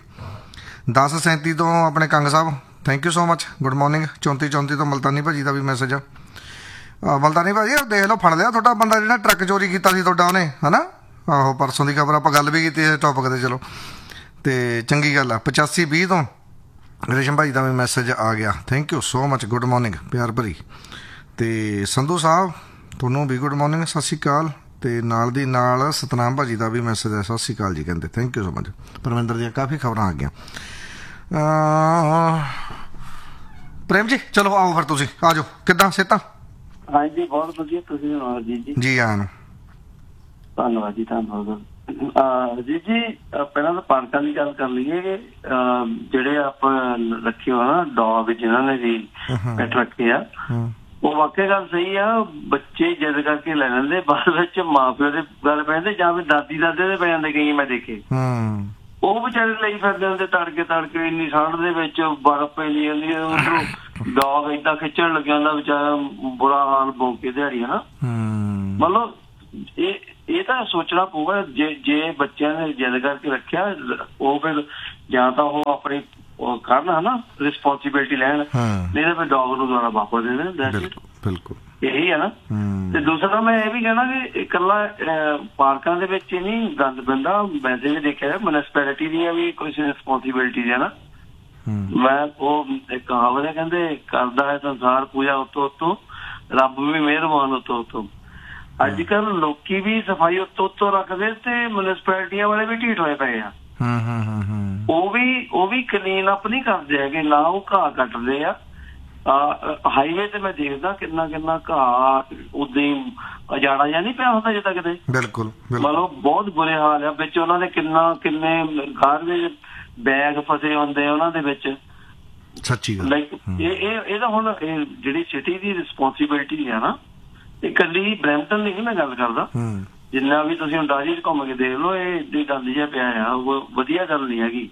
1037 ਤੋਂ ਆਪਣੇ ਕੰਗ ਸਾਹਿਬ, thank you so much, good morning. 3434 ਤੋਂ ਮਲਤਾਨੀ ਭਾਜੀ ਦਾ ਵੀ ਮੈਸੇਜ ਆ। ਮਲਤਾਨੀ ਭਾਜੀ ਦੇਖ ਲਓ, ਫੜ ਲਿਆ ਤੁਹਾਡਾ ਬੰਦਾ ਜਿਹੜਾ ਟਰੱਕ ਚੋਰੀ ਕੀਤਾ ਸੀ ਤੁਹਾਡਾ ਉਹਨੇ, ਹਨਾ। ਆਹੋ, ਪਰਸੋਂ ਦੀ ਖਬਰ ਆਪਾਂ ਗੱਲ ਵੀ ਕੀਤੀ ਇਸ ਟੌਪਿਕ ਤੇ, ਚਲੋ ਤੇ ਚੰਗੀ ਗੱਲ ਆ। 8520 ਤੋਂ ਰੇਸ਼ਮ ਭਾਜੀ ਦਾ ਵੀ ਮੈਸੇਜ ਆ ਗਿਆ, thank you so much, good morning ਪਿਆਰ ਭਰੀ। ਤੇ ਸੰਧੂ ਸਾਹਿਬ ਤੁਹਾਨੂੰ ਵੀ ਗੁੱਡ ਮਾਰਨਿੰਗ, ਸਤਿ ਸ਼੍ਰੀ ਅਕਾਲ। ਤੇ ਨਾਲ ਦੀ ਨਾਲ ਸਤਨਾਮ ਭਾਜੀ ਦਾ ਵੀ ਮੈਸੇਜ ਹੈ, ਸਤਿ ਸ਼੍ਰੀ ਅਕਾਲ ਜੀ ਕਹਿੰਦੇ, thank you so much. Parminder ਦੀਆਂ ਕਾਫੀ ਖਬਰਾਂ ਆ ਗਈਆਂ। ਪ੍ਰੇਮ ਜੀ ਚਲੋ ਆਓ ਫਿਰ, ਤੁਸੀਂ ਆ ਜਾਓ, ਕਿੱਦਾਂ ਸਿਹਤਾਂ? ਹਾਂਜੀ ਬਹੁਤ ਵਧੀਆ, ਤੁਸੀਂ ਸੁਣਾਓ ਜੀ? ਜੀ ਆਇਆਂ ਨੂੰ, ਧੰਨਵਾਦ ਜੀ, ਧੰਨਵਾਦ ਜੀ। ਪਹਿਲਾਂ ਤਾਂ ਪਾਰਕਾਂ ਦੀ ਗੱਲ ਕਰ ਲਈਏ। ਜਿਹੜੇ ਆਪਾਂ ਰੱਖੇ ਹੋ ਨਾ ਡੌਗ, ਜਿਨ੍ਹਾਂ ਨੇ ਵੀ ਪੈਟ ਰੱਖੇ ਆ, ਉਹ ਵਾਕਿਆ ਗੱਲ ਸਹੀ ਆ। ਬੱਚੇ ਜਿੱਦ ਕਰਕੇ ਲੈ ਲੈਂਦੇ, ਬਾਅਦ ਵਿੱਚ ਮਾਂ ਪਿਓ ਦੇ ਗੱਲ ਪੈ ਜਾਂਦੇ, ਜਾਂ ਫਿਰ ਦਾਦੀ ਦਾਦੇ ਦੇ ਪੈ ਜਾਂਦੇ, ਕਈ ਮੈਂ ਦੇਖੇ। ਉਹ ਵਿਚਾਰੇ ਲਈ ਫਿਰਦੇ ਹੁੰਦੇ ਤੜਕੇ ਇੰਨੀ ਠੰਡ ਦੇ ਵਿੱਚ, ਬਰਫ਼ ਪੈਂਦੀ ਜਾਂਦੀ, ਉਧਰੋਂ ਡੌਗ ਏਦਾਂ ਖਿੱਚਣ ਲੱਗਿਆ ਹੁੰਦਾ, ਵਿਚਾਰਾ ਬੁਰਾ ਹਾਲ ਬੋਕ ਕੇ ਦਿਹਾੜੀ, ਹਨਾ। ਮਤਲਬ ਇਹ ਤਾਂ ਸੋਚਣਾ ਪਊਗਾ, ਜੇ ਬੱਚਿਆਂ ਨੇ ਜਿੱਦ ਕਰਕੇ ਰੱਖਿਆ, ਉਹ ਫਿਰ ਜਾਂ ਤਾਂ ਉਹ ਆਪਣੀ ਕਰਨ, ਹਨਾ, ਰਿਸਪੋਂਸੀਬਿਲਿਟੀ ਲੈਣ, ਨਹੀਂ ਤਾਂ ਫਿਰ ਡੌਗ ਨੂੰ ਦੁਬਾਰਾ ਵਾਪਸ ਦੇ ਦੇਣ। ਬਿਲਕੁਲ ਇਹੀ ਹੈ ਨਾ। ਤੇ ਦੂਸਰਾ ਮੈਂ ਇਹ ਵੀ ਕਹਿਣਾ ਕਿ ਇਕੱਲਾ ਪਾਰਕਾਂ ਦੇ ਵਿੱਚ ਹੀ ਨਹੀਂ ਗੰਦ ਪੈਂਦਾ, ਵੈਸੇ ਵੀ ਦੇਖਿਆ ਮਿਊਨਿਸਪੈਲਿਟੀ ਦੀਆਂ ਵੀ ਕੁਝ ਰਿਸਪੋਂਸੀਬਿਲਿਟੀ ਹੈ ਨਾ। ਮੈਂ ਉਹ ਇੱਕ ਕਹਾਵਤ ਹੈ, ਕਹਿੰਦੇ ਕਰਦਾ ਹੈ ਸੰਸਾਰ ਪੂਜਾ ਉੱਤੋਂ ਰੱਬ ਵੀ ਮਿਹਰਬਾਨ ਉੱਤੋਂ। ਅੱਜ ਕੱਲ ਲੋਕੀ ਵੀ ਸਫਾਈ ਉੱਤੋਂ ਰੱਖਦੇ, ਤੇ ਮਿਊਨਿਸਪੈਲਿਟੀਆਂ ਵਾਲੇ ਵੀ ਢੀਠ ਹੋਏ ਪਏ ਆ। ਉਹ ਵੀ ਕਲੀਨ ਅਪ ਨਹੀਂ ਕਰਦੇ ਹੈਗੇ, ਨਾ ਉਹ ਘਾਹ ਕੱਟਦੇ ਆ। ਹਾਈਵੇ ਤੇ ਮੈਂ ਦੇਖਦਾ ਕਿੰਨਾ ਘਾਹ ਉਦਾਂ ਹੀ ਅਜਾੜਾ ਜਿਹਾ ਨਹੀਂ ਪਿਆ ਹੁੰਦਾ ਜਿੱਦਾਂ ਕਿਤੇ। ਬਿਲਕੁਲ, ਮਤਲਬ ਬਹੁਤ ਬੁਰੇ ਹਾਲ ਆ। ਵਿੱਚ ਉਹਨਾਂ ਦੇ ਕਿੰਨੇ ਗਾਰਬੇਜ ਬੈਗ ਫਸੇ ਹੁੰਦੇ ਉਹਨਾਂ ਦੇ ਵਿੱਚ। ਸੱਚੀ ਗੱਲ। ਲਾਈਕ ਇਹ ਤਾਂ ਹੁਣ ਜਿਹੜੀ ਸਿਟੀ ਦੀ ਰਿਸਪੋਂਸੀਬਿਲਿਟੀ ਹੈ ਨਾ, ਇਹ ਇਕੱਲੀ ਬਰੈਂਪਟਨ ਦੀ ਨਹੀਂ ਮੈਂ ਗੱਲ ਕਰਦਾ, ਜਿੰਨਾ ਵੀ ਤੁਸੀਂ ਹੁਣ ਡਾਜੀ 'ਚ ਘੁੰਮ ਕੇ ਦੇਖ ਲਓ, ਇਹ ਏਡੀ ਗੰਦ ਜਿਹਾ ਪਿਆ ਆ, ਉਹ ਵਧੀਆ ਗੱਲ ਨਹੀਂ ਹੈਗੀ।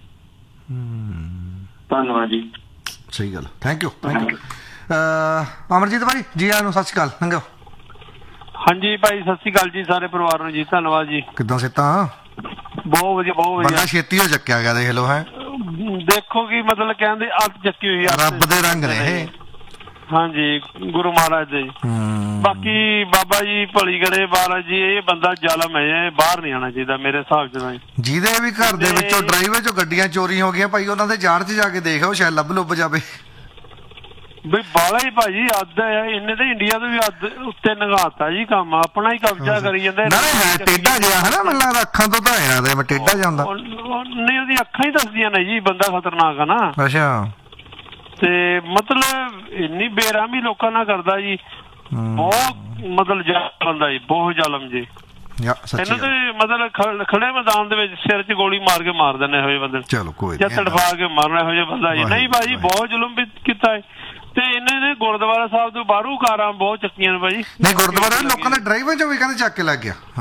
ਧੰਨਵਾਦ ਜੀ। ਸਹੀ ਗੱਲ, ਥੈਂਕ ਯੂ। ਅਮਰਜੀਤ ਭਾਈ ਜੀ ਆਇਆਂ ਨੂੰ, ਸਤਿ ਸ਼੍ਰੀ ਅਕਾਲ, ਲੰਘੋ। ਹਾਂਜੀ ਭਾਈ, ਸਤਿ ਸ਼੍ਰੀ ਅਕਾਲ ਜੀ ਸਾਰੇ ਪਰਿਵਾਰ ਨੂੰ ਜੀ, ਧੰਨਵਾਦ ਜੀ। ਕਿੱਦਾਂ ਸਿਹਤਾਂ? ਬਹੁਤ ਵਧੀਆ, ਬਹੁਤ ਵਧੀਆ। ਬੰਦਾ ਛੇਤੀ ਹੋ ਚੱਕਿਆ ਗਿਆ, ਦੇਖ ਲਓ। ਹੈ ਦੇਖੋ ਕੀ ਮਤਲਬ, ਕਹਿੰਦੇ ਅੱਤ ਚੱਕੀ ਹੋਈ ਆ, ਰੱਬ ਦੇ ਰੰਗ ਨੇ ਇਹ। ਹਾਂਜੀ, ਗੁਰੂ ਮਹਾਰਾਜ ਦੇ। ਬਾਕੀ ਬਾਬਾ ਜੀ ਭਲੀ ਕਰੇ ਮਹਾਰਾਜ ਜੀ, ਇਹ ਬੰਦਾ ਜ਼ਾਲਮ ਹੈ, ਬਾਹਰ ਨਹੀਂ ਆਉਣਾ ਚਾਹੀਦਾ ਮੇਰੇ ਹਿਸਾਬ ਚ। ਜਿਹਦੇ ਵੀ ਘਰ ਦੇ ਵਿੱਚੋਂ ਡਰਾਈਵੇ ਚੋਂ ਗੱਡੀਆਂ ਚੋਰੀ ਹੋ ਗਈਆਂ ਭਾਈ, ਉਹਨਾਂ ਦੇ ਜਾੜ 'ਚ ਜਾ ਕੇ ਦੇਖੋ, ਸ਼ਾਇਦ ਲੱਭ ਜਾਵੇ ਬਈ। ਬਾਲਾ ਹੀ ਭਾਜੀ ਅੱਧ ਹੈ, ਇਹਨੇ ਤਾਂ ਇੰਡੀਆ ਤੋਂ ਵੀ ਅੱਧ ਉੱਤੇ ਨਗਾਤਾ ਜੀ ਕੰਮ, ਆਪਣਾ ਹੀ ਕਬਜ਼ਾ ਕਰੀ ਜਾਂਦੇ। ਟੇਢਾ ਜਿਹਾ ਹਨਾ, ਮੈਨੂੰ ਲੱਗਦਾ ਅੱਖਾਂ ਤੋਂ ਤਾਂ ਆਇਆ ਮੈਂ ਟੇਢਾ ਜਾਂਦਾ। ਨਹੀਂ, ਉਹਦੀ ਅੱਖਾਂ ਹੀ ਦੱਸਦੀਆਂ ਨੇ ਜੀ ਬੰਦਾ ਖਤਰਨਾਕ ਆ ਨਾ। ਅੱਛਾ। ਤੇ ਮਤਲਬ ਇੰਨੀ ਬੇਰਹਿਮੀ ਲੋਕਾਂ ਨਾਲ ਕਰਦਾ ਜੀ, ਬਹੁਤ ਮਤਲਬ ਜ਼ਾਲਮ ਬੰਦਾ ਜੀ, ਬਹੁਤ ਜ਼ਾਲਮ ਜੀ। ਇਹਨੂੰ ਤੇ ਮਤਲਬ ਖੜੇ ਮੈਦਾਨ ਦੇ ਵਿੱਚ ਸਿਰ 'ਚ ਗੋਲੀ ਮਾਰ ਕੇ ਮਾਰ ਦਿੰਦੇ ਇਹੋ ਜਿਹੇ ਬੰਦੇ। ਚਲੋ ਕੋਈ ਜਾਂ ਤੜਫਾ ਕੇ ਮਾਰਨਾ ਇਹੋ ਜਿਹਾ ਬੰਦਾ ਜੀ। ਨਹੀਂ ਭਾਜੀ, ਬਹੁਤ ਜ਼ੁਲਮ ਵੀ ਕੀਤਾ ਹੈ। ਤੇ ਇਹਨਾਂ ਨੇ ਗੁਰਦੁਆਰਾ ਸਾਹਿਬ ਤੋਂ ਬਾਹਰੋਂ ਕਾਰਾਂ ਬਹੁਤ ਚੱਕੀਆਂ ਨੇ ਭਾਜੀ। ਨਹੀਂ, ਗੁਰਦੁਆਰਾ ਲੋਕਾਂ ਦੇ ਡਰਾਈਵਰ ਚੋਂ ਵੀ ਕਹਿੰਦੇ ਚੱਕ ਕੇ ਲੱਗ ਗਿਆ।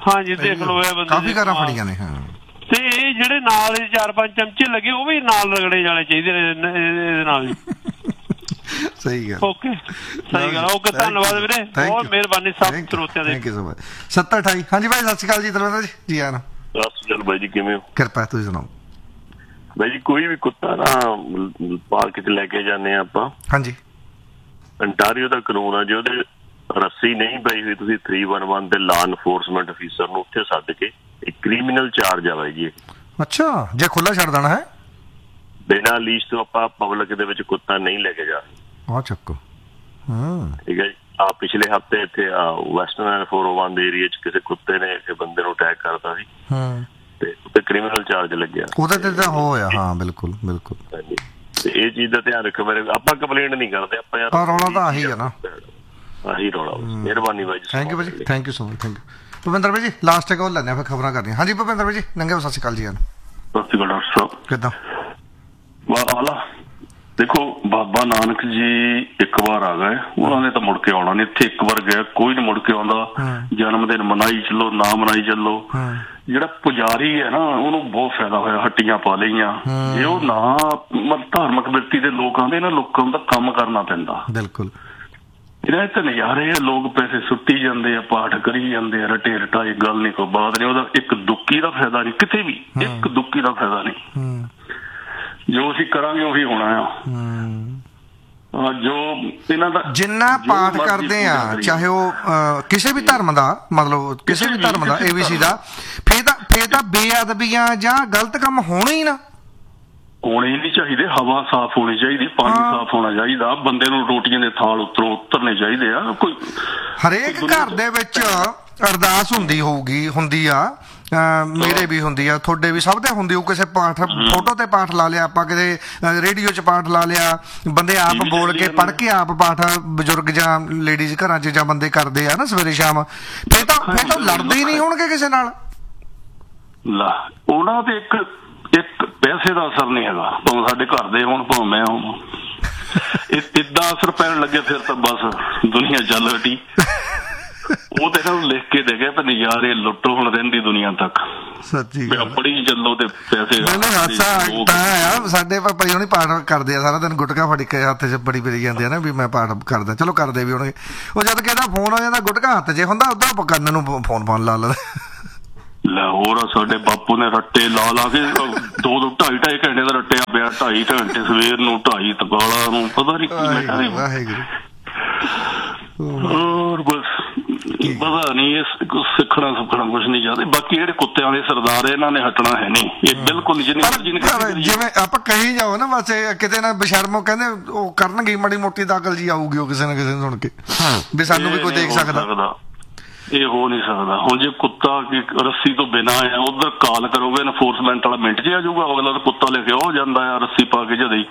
ਹਾਂਜੀ ਦੇਖ ਲਓ ਇਹ ਬੰਦੇ ਕਾਫੀ ਕਾਰਾਂ ਫੜੀਆਂ ਨੇ। ਹਾਂ ਤੇ ਇਹ ਜਿਹੜੇ ਨਾਲ 4-5 ਚਮਚੇ ਲੱਗੇ ਉਹ ਵੀ ਨਾਲ ਰਗੜੇ ਜਾਣੇ ਚਾਹੀਦੇ ਨੇ ਇਹਦੇ ਨਾਲ ਜੀ। ਸਹੀ ਗੱਲ। ਓਕੇ ਸਹੀ ਗੱਲ। ਓਕੇ ਧੰਨਵਾਦ ਵੀਰੇ, ਬਹੁਤ ਮਿਹਰਬਾਨੀ ਸਭ ਸਰੋਤਿਆਂ ਦੇ। Thank you so much. 7028 ਹਾਂਜੀ ਭਾਈ ਸਤਿ ਸ਼੍ਰੀ ਅਕਾਲ ਜੀ ਦਰਵਿੰਦਰ ਜੀ। ਜੀ ਆਣਾ ਸਤਿ ਸ਼੍ਰੀ ਅਕਾਲ ਬਾਈ ਜੀ, ਕਿਵੇਂ ਹੋ? ਕਿਰਪਾ, ਤੁਸੀਂ ਸੁਣਾਓ ਬਾਈ ਜੀ। ਕੋਈ ਵੀ ਕੁੱਤਾ ਨਾ ਪਾਰਕ 'ਚ ਲੈ ਕੇ ਜਾਂਦੇ ਆ ਆਪਾਂ, ਹਾਂਜੀ ਅੰਟਾਰੀਓ ਦਾ ਕਾਨੂੰਨ ਆ, ਜੇ ਉਹਦੇ ਰੱਸੀ ਨਹੀਂ ਪਈ ਹੋਈ ਤੁਸੀਂ 311 ਤੇ ਲਾਅ ਇਨਫੋਰਸਮੈਂਟ ਅਫੀਸਰ ਨੂੰ ਉੱਥੇ ਸੱਦ ਕੇ ਇੱਕ ਕ੍ਰਿਮੀਨਲ ਚਾਰਜ ਆ ਬਾਈ ਜੀ। ਅੱਛਾ, ਜੇ ਖੁੱਲਾ ਛੱਡ ਦੇਣਾ ਹੈ ਬਿਨਾਂ ਲੀਸ਼ ਤੋਂ ਆਪਾਂ ਪਬਲਿਕ ਦੇ ਵਿੱਚ ਕੁੱਤਾ ਨਹੀਂ ਲੈ ਕੇ ਜਾ ਆ ਚੱਕੋ। ਠੀਕ ਹੈ ਜੀ। ਆ ਪਿਛਲੇ ਹਫ਼ਤੇ ਇੱਥੇ ਵੈਸਟਰਨ 401 ਦੇ ਏਰੀਆ 'ਚ ਕਿਸੇ ਕੁੱਤੇ ਨੇ ਕਿਸੇ ਬੰਦੇ ਨੂੰ ਅਟੈਕ ਕਰਤਾ ਸੀ ਤੇ ਉੱਤੇ ਕ੍ਰਿਮੀਨਲ ਚਾਰਜ ਲੱਗਿਆ। ਉਹਦੇ ਤੇ ਤਾਂ ਹੋਇਆ। ਹਾਂ ਬਿਲਕੁਲ ਬਿਲਕੁਲ। ਹਾਂਜੀ ਤੇ ਇਹ ਚੀਜ਼ ਦਾ ਧਿਆਨ ਰੱਖੋ। ਮੇਰੇ ਆਪਾਂ ਕੰਪਲੇਂਟ ਨਹੀਂ ਕਰਦੇ ਆਪਾਂ ਯਾਰ, ਰੌਲਾ ਤਾਂ ਆਹੀ ਹੈ ਨਾ, ਆਹੀ ਰੌਲਾ। ਮਿਹਰਬਾਨੀ ਬਾਈ ਜੀ। ਥੈਂਕ ਯੂ ਭਾਈ ਜੀ, thank you so much. Thank you Bhupinder ਭਾਈ ਜੀ। ਲਾਸਟ ਕਾਲ ਲੈਂਦੇ ਆ ਫਿਰ ਖਬਰਾਂ ਕਰਨੀਆਂ। ਹਾਂਜੀ ਭੁਪਿੰਦਰ ਭਾਈ ਜੀ ਨੰਗੇ ਸਤਿ ਸ਼੍ਰੀ ਅਕਾਲ ਜੀ। ਸਤਿ ਸ਼੍ਰੀ ਅਕਾਲ ਡਾਕਟਰ ਸਾਹਿਬ, ਕਿੱਦਾਂ? ਵਾਹ ਦੇਖੋ ਬਾਬਾ ਨਾਨਕ ਜੀ ਇੱਕ ਵਾਰ ਆ ਗਏ, ਉਹਨਾਂ ਨੇ ਤਾਂ ਮੁੜ ਕੇ ਆਉਣਾ ਨਹੀਂ। ਇੱਥੇ ਇੱਕ ਵਾਰ ਗਿਆ, ਕੋਈ ਨਹੀਂ ਮੁੜ ਕੇ ਆਉਂਦਾ। ਜਨਮ ਦਿਨ ਮਨਾਈ ਚੱਲੋ, ਨਾ ਮਨਾਈ ਚੱਲੋ। ਜਿਹੜਾ ਪੁਜਾਰੀ ਹੈ ਨਾ ਉਹਨੂੰ ਬਹੁਤ ਫਾਇਦਾ ਹੋਇਆ, ਹੱਟੀਆਂ ਪਾ ਲਈਆਂ। ਜੇ ਉਹ ਨਾ ਧਾਰਮਿਕ ਵਿਅਕਤੀ ਦੇ ਲੋਕ ਆਉਂਦੇ ਨਾ, ਲੋਕਾਂ ਦਾ ਕੰਮ ਕਰਨਾ ਪੈਂਦਾ। ਬਿਲਕੁਲ ਇਹਨਾਂ ਤੇ ਨਜ਼ਾਰੇ ਆ, ਲੋਕ ਪੈਸੇ ਸੁੱਟੀ ਜਾਂਦੇ ਆ, ਪਾਠ ਕਰੀ ਜਾਂਦੇ ਆ, ਰਟੇ ਰਟਾਈ ਗੱਲ ਨਹੀਂ, ਕੋਈ ਬਾਤ ਨਹੀਂ। ਉਹਦਾ ਇੱਕ ਦੁੱਕੀ ਦਾ ਫਾਇਦਾ ਨਹੀਂ ਕਿਤੇ ਵੀ, ਇੱਕ ਦੁੱਕੀ ਦਾ ਫਾਇਦਾ ਨਹੀਂ। ਜੋ ਅਸੀਂ ਕਰਾਂਗੇ ਉਹੀ ਹੋਣਾ ਆ। ਜੋ ਇਹਨਾਂ ਦਾ ਜਿੰਨਾ ਪਾਠ ਕਰਦੇ ਆ, ਚਾਹੇ ਉਹ ਕਿਸੇ ਵੀ ਧਰਮ ਦਾ, ਮਤਲਬ ਕਿਸੇ ਵੀ ਧਰਮ ਦਾ, ABC ਦਾ, ਫੇਰ ਤਾਂ ਬੇਅਦਬੀਆਂ ਜਾਂ ਗਲਤ ਕੰਮ ਹੋਣੇ ਹੀ ਨਾ, ਹੋਣੇ ਨਹੀਂ ਚਾਹੀਦੇ। ਹਵਾ ਸਾਫ਼ ਹੋਣੀ ਚਾਹੀਦੀ, ਪਾਣੀ ਸਾਫ਼ ਹੋਣਾ ਚਾਹੀਦਾ, ਬੰਦੇ ਨੂੰ ਰੋਟੀਆਂ ਦੇ ਥਾਲ ਉੱਤਰੋਂ ਉਤਰਨੇ ਚਾਹੀਦੇ ਆ। ਕੋਈ ਹਰੇਕ ਘਰ ਦੇ ਵਿੱਚ ਅਰਦਾਸ ਹੁੰਦੀ ਆ। ਮੇਰੇ ਵੀ ਹੁੰਦੀ ਆ, ਤੁਹਾਡੇ ਵੀ, ਸਭ ਦੇ ਹੁੰਦੀ। ਉਹ ਕਿਸੇ ਪਾਠ ਫੋਟੋ ਤੇ ਪਾਠ ਲਾ ਲਿਆ ਆਪਾਂ, ਕਿਤੇ ਰੇਡੀਓ 'ਚ ਪਾਠ ਲਾ ਲਿਆ, ਬੰਦੇ ਆਪ ਬੋਲ ਕੇ ਪੜ੍ਹ ਕੇ ਆਪ ਪਾਠ ਬਜ਼ੁਰਗ ਜਾਂ ਲੇਡੀਜ਼ ਘਰਾਂ 'ਚ ਜਾਂ ਬੰਦੇ ਕਰਦੇ ਆ ਨਾ ਸਵੇਰੇ ਸ਼ਾਮ। ਫੇਰ ਤਾਂ ਲੜਦੇ ਹੀ ਨਹੀਂ ਹੋਣਗੇ ਕਿਸੇ ਨਾਲ। ਉਹਨਾਂ ਤੇ ਇੱਕ ਪੈਸੇ ਦਾ ਅਸਰ ਨਹੀਂ ਹੈਗਾ, ਭਾਵੇਂ ਸਾਡੇ ਘਰ ਦੇ ਹੋਣ, ਭਾਵੇਂ ਮੈਂ ਹੋਵਾਂ। ਏਦਾਂ ਅਸਰ ਪੈਣ ਲੱਗੇ ਫਿਰ ਤਾਂ ਬਸ ਦੁਨੀਆ ਚੱਲ ਹਟੀ। ਉਹ ਤੇ ਸਾਨੂੰ ਲਿਖ ਕੇ ਦੇ ਗਏ ਤੇ ਨਜ਼ਾਰੇ ਲੁੱਟੋ ਹੁਣ ਰਹਿੰਦੀ ਦੁਨੀਆ ਤੱਕ। ਸੱਚੀ ਬੜੀ ਚੱਲੋ ਤੇ ਪੈਸੇ। ਮੈਨੂੰ ਹਾਸਾ ਤਾਂ ਆਇਆ, ਸਾਡੇ ਭਾਈ ਹੁਣੀ ਪਾਠ ਕਰਦੇ ਆ ਸਾਰਾ ਦਿਨ, ਗੁਟਕਾ ਫੜ ਕੇ ਹੱਥ 'ਚ ਬੜੀ ਪਈ ਜਾਂਦੇ ਆ ਨਾ ਵੀ ਮੈਂ ਪਾਠ ਕਰਦਾ। ਚਲੋ ਕਰਦੇ ਵੀ ਹੋਣਗੇ। ਉਹ ਜਦ ਕਿਹਦਾ ਫੋਨ ਹੋ ਜਾਂਦਾ, ਗੁਟਕਾ ਹੱਥ 'ਚ ਹੁੰਦਾ, ਉਦੋਂ ਕੰਨ ਨੂੰ ਫੋਨ ਲਾ ਲੈਂਦਾ। ਲਾਹੌਰ ਸਾਡੇ ਬਾਪੂ ਨੇ ਰੱਟੇ ਲਾ ਕੇ 2-2 ਘੰਟੇ ਦਾ ਰੱਟਿਆ ਪਿਆ, 2.5 ਘੰਟੇ ਸਵੇਰ ਨੂੰ, 2.5 ਤਕਾਲਾ ਨੂੰ, ਪਤਾ ਨੀ ਕੀ। ਹੋਰ ਬਸ ਪਤਾ ਨਹੀਂ, ਇਹ ਸਿੱਖਣਾ ਕੁਛ ਨਹੀਂ ਚਾਹਦੇ। ਬਾਕੀ ਜਿਹੜੇ ਕੁੱਤਿਆਂ ਦੇ ਸਰਦਾਰ, ਇਹਨਾਂ ਨੇ ਹਟਣਾ ਹੈ ਨਹੀਂ। ਇਹ ਬਿਲਕੁਲ ਜਿਵੇਂ ਆਪਾਂ ਕਹੀ ਜਾਓ ਨਾ, ਬਸ ਕਿਤੇ ਨਾ ਬੇਸ਼ਰਮੋ ਕਹਿੰਦੇ ਉਹ ਕਰਨਗੇ, ਮਾੜੀ ਮੋਟੀ ਦਾਖਲ ਜੀ ਆਊਗੀ ਉਹ ਕਿਸੇ ਨਾ ਕਿਸੇ ਨੂੰ ਸੁਣ ਕੇ ਵੀ ਸਾਨੂੰ ਵੀ ਕੋਈ ਦੇਖ ਸਕਦਾ। ਇਹ ਹੋ ਨਹੀਂ ਸਕਦਾ। ਹੁਣ ਜੇ ਕੁੱਤਾ ਰੱਸੀ ਤੋਂ ਬਿਨਾਂ ਆ, ਉਧਰ ਕਾਲ ਕਰੋਗੇ ਐਨਫੋਰਸਮੈਂਟ ਵਾਲਾ ਮਿੰਟ 'ਚ ਆ ਜਾਊਗਾ, ਅਗਲਾ ਤਾਂ ਕੁੱਤਾ ਲੈ ਕੇ ਉਹ ਜਾਂਦਾ ਆ ਰੱਸੀ ਪਾ ਕੇ ਜਦੇ ਹੀ।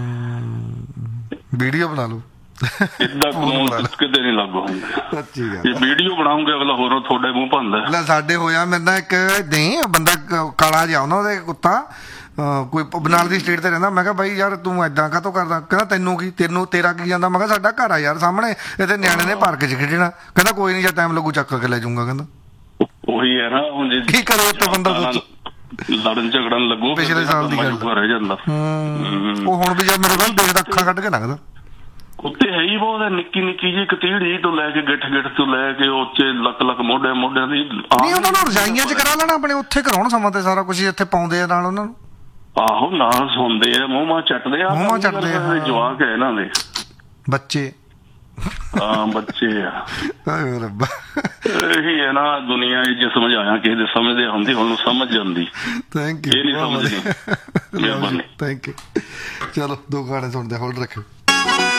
ਵੀਡੀਓ ਬਣਾ ਲਓ, ਏਦਾਂ ਕਾਨੂੰਨ ਕਿਤੇ ਨਹੀਂ ਲਾਗੂ ਹੁੰਦਾ। ਸੱਚੀ ਗੱਲ, ਜੇ ਵੀਡੀਓ ਬਣਾਉਂਗੇ ਅਗਲਾ ਹੋਰ ਤੁਹਾਡੇ ਮੂੰਹ ਭੰਦਾ। ਸਾਡੇ ਹੋਇਆ ਮੇਰੇ ਨਾਲ ਇੱਕ ਨਹੀਂ ਬੰਦਾ ਕਾਲਾ ਜਿਹਾ ਉਹਨਾਂ ਉਹਦੇ ਕੁੱਤਾ, ਕੋਈ ਬਨਾਲ ਦੀ ਸਟੇਟ ਤੇ ਰਹਿੰਦਾ। ਮੈਂ ਕਿਹਾ ਬਾਈ ਯਾਰ ਤੂੰ ਏਦਾਂ ਕਾਹਤੋਂ ਕਰਦਾ? ਕਹਿੰਦਾ ਤੈਨੂੰ ਕੀ, ਤੇਰਾ ਕੀ ਜਾਂਦਾ? ਮੈਂ ਕਿਹਾ ਸਾਡਾ ਘਰ ਆ ਯਾਰ ਸਾਹਮਣੇ, ਇਹਦੇ ਨਿਆਣੇ ਨੇ ਪਾਰਕ 'ਚ ਖੇਡਣਾ। ਕਹਿੰਦਾ ਕੋਈ ਨਹੀਂ, ਜਦ ਟਾਈਮ ਲੱਗੂ ਚੱਕ ਕੇ ਲੈ ਜਾਊਂਗਾ। ਕਹਿੰਦਾ ਉਹੀ ਹੈ ਨਾ, ਹੁਣ ਜੇ ਕੀ ਕਰੇ ਤੇ ਬੰਦਾ ਲੜਨ ਝਗੜਨ ਲੱਗੂ। ਪਿਛਲੇ ਸਾਲ ਦੀ ਗੱਲ ਰਹਿ ਜਾਂਦਾ ਉਹ। ਹੁਣ ਵੀ ਜਦ ਮੇਰੇ ਕੋਲ ਦੇਖਦਾ ਅੱਖਾਂ ਕੱਢ ਕੇ ਲੰਘਦਾ। ਕੁੱਤੇ ਹੈ ਹੀ ਬਹੁਤ, ਨਿੱਕੀ ਨਿੱਕੀ ਜਿਹੀ ਕਤੀੜੀ ਤੋਂ ਲੈ ਕੇ ਗਿੱਠ ਤੋਂ ਲੈ ਕੇ ਉੱਚੇ ਲੱਕ ਮੋਢਿਆਂ ਦੀ। ਨਹੀਂ ਉਹਨਾਂ ਨੂੰ ਰਜਾਈਆਂ 'ਚ ਕਰਾ ਲੈਣਾ ਆਪਣੇ, ਉੱਥੇ ਕਰਾਉਣ ਸਮਾਂ ਤੇ ਸਾਰਾ ਕੁਝ ਇੱਥੇ ਪਾਉਂਦੇ ਆ ਨਾਲ ਉਹਨਾਂ ਨੂੰ। ਆਹੋ ਨਾਲ ਸੁਣਦੇ ਆ, ਮੂੰਹ ਚੱਟਦੇ ਆ, ਜਵਾਕ ਹੈ ਇਹਨਾਂ ਦੇ ਬੱਚੇ। ਹਾਂ ਬੱਚੇ ਆ। ਰੱਬਾ ਇਹੀ ਹੈ ਨਾ ਦੁਨੀਆ, ਜੇ ਸਮਝਾਇਆ ਕਿਸੇ ਦੇ ਸਮਝਦੇ ਹੁੰਦੀ, ਹੁਣ ਸਮਝ ਜਾਂਦੀ। ਥੈਂਕ ਯੂ, ਇਹ ਨਹੀਂ ਸਮਝਦੀ। Thank you. ਚਲੋ 2 ਗਾਣੇ ਸੁਣਦੇ, ਹੋਲਡ ਰੱਖਿਓ।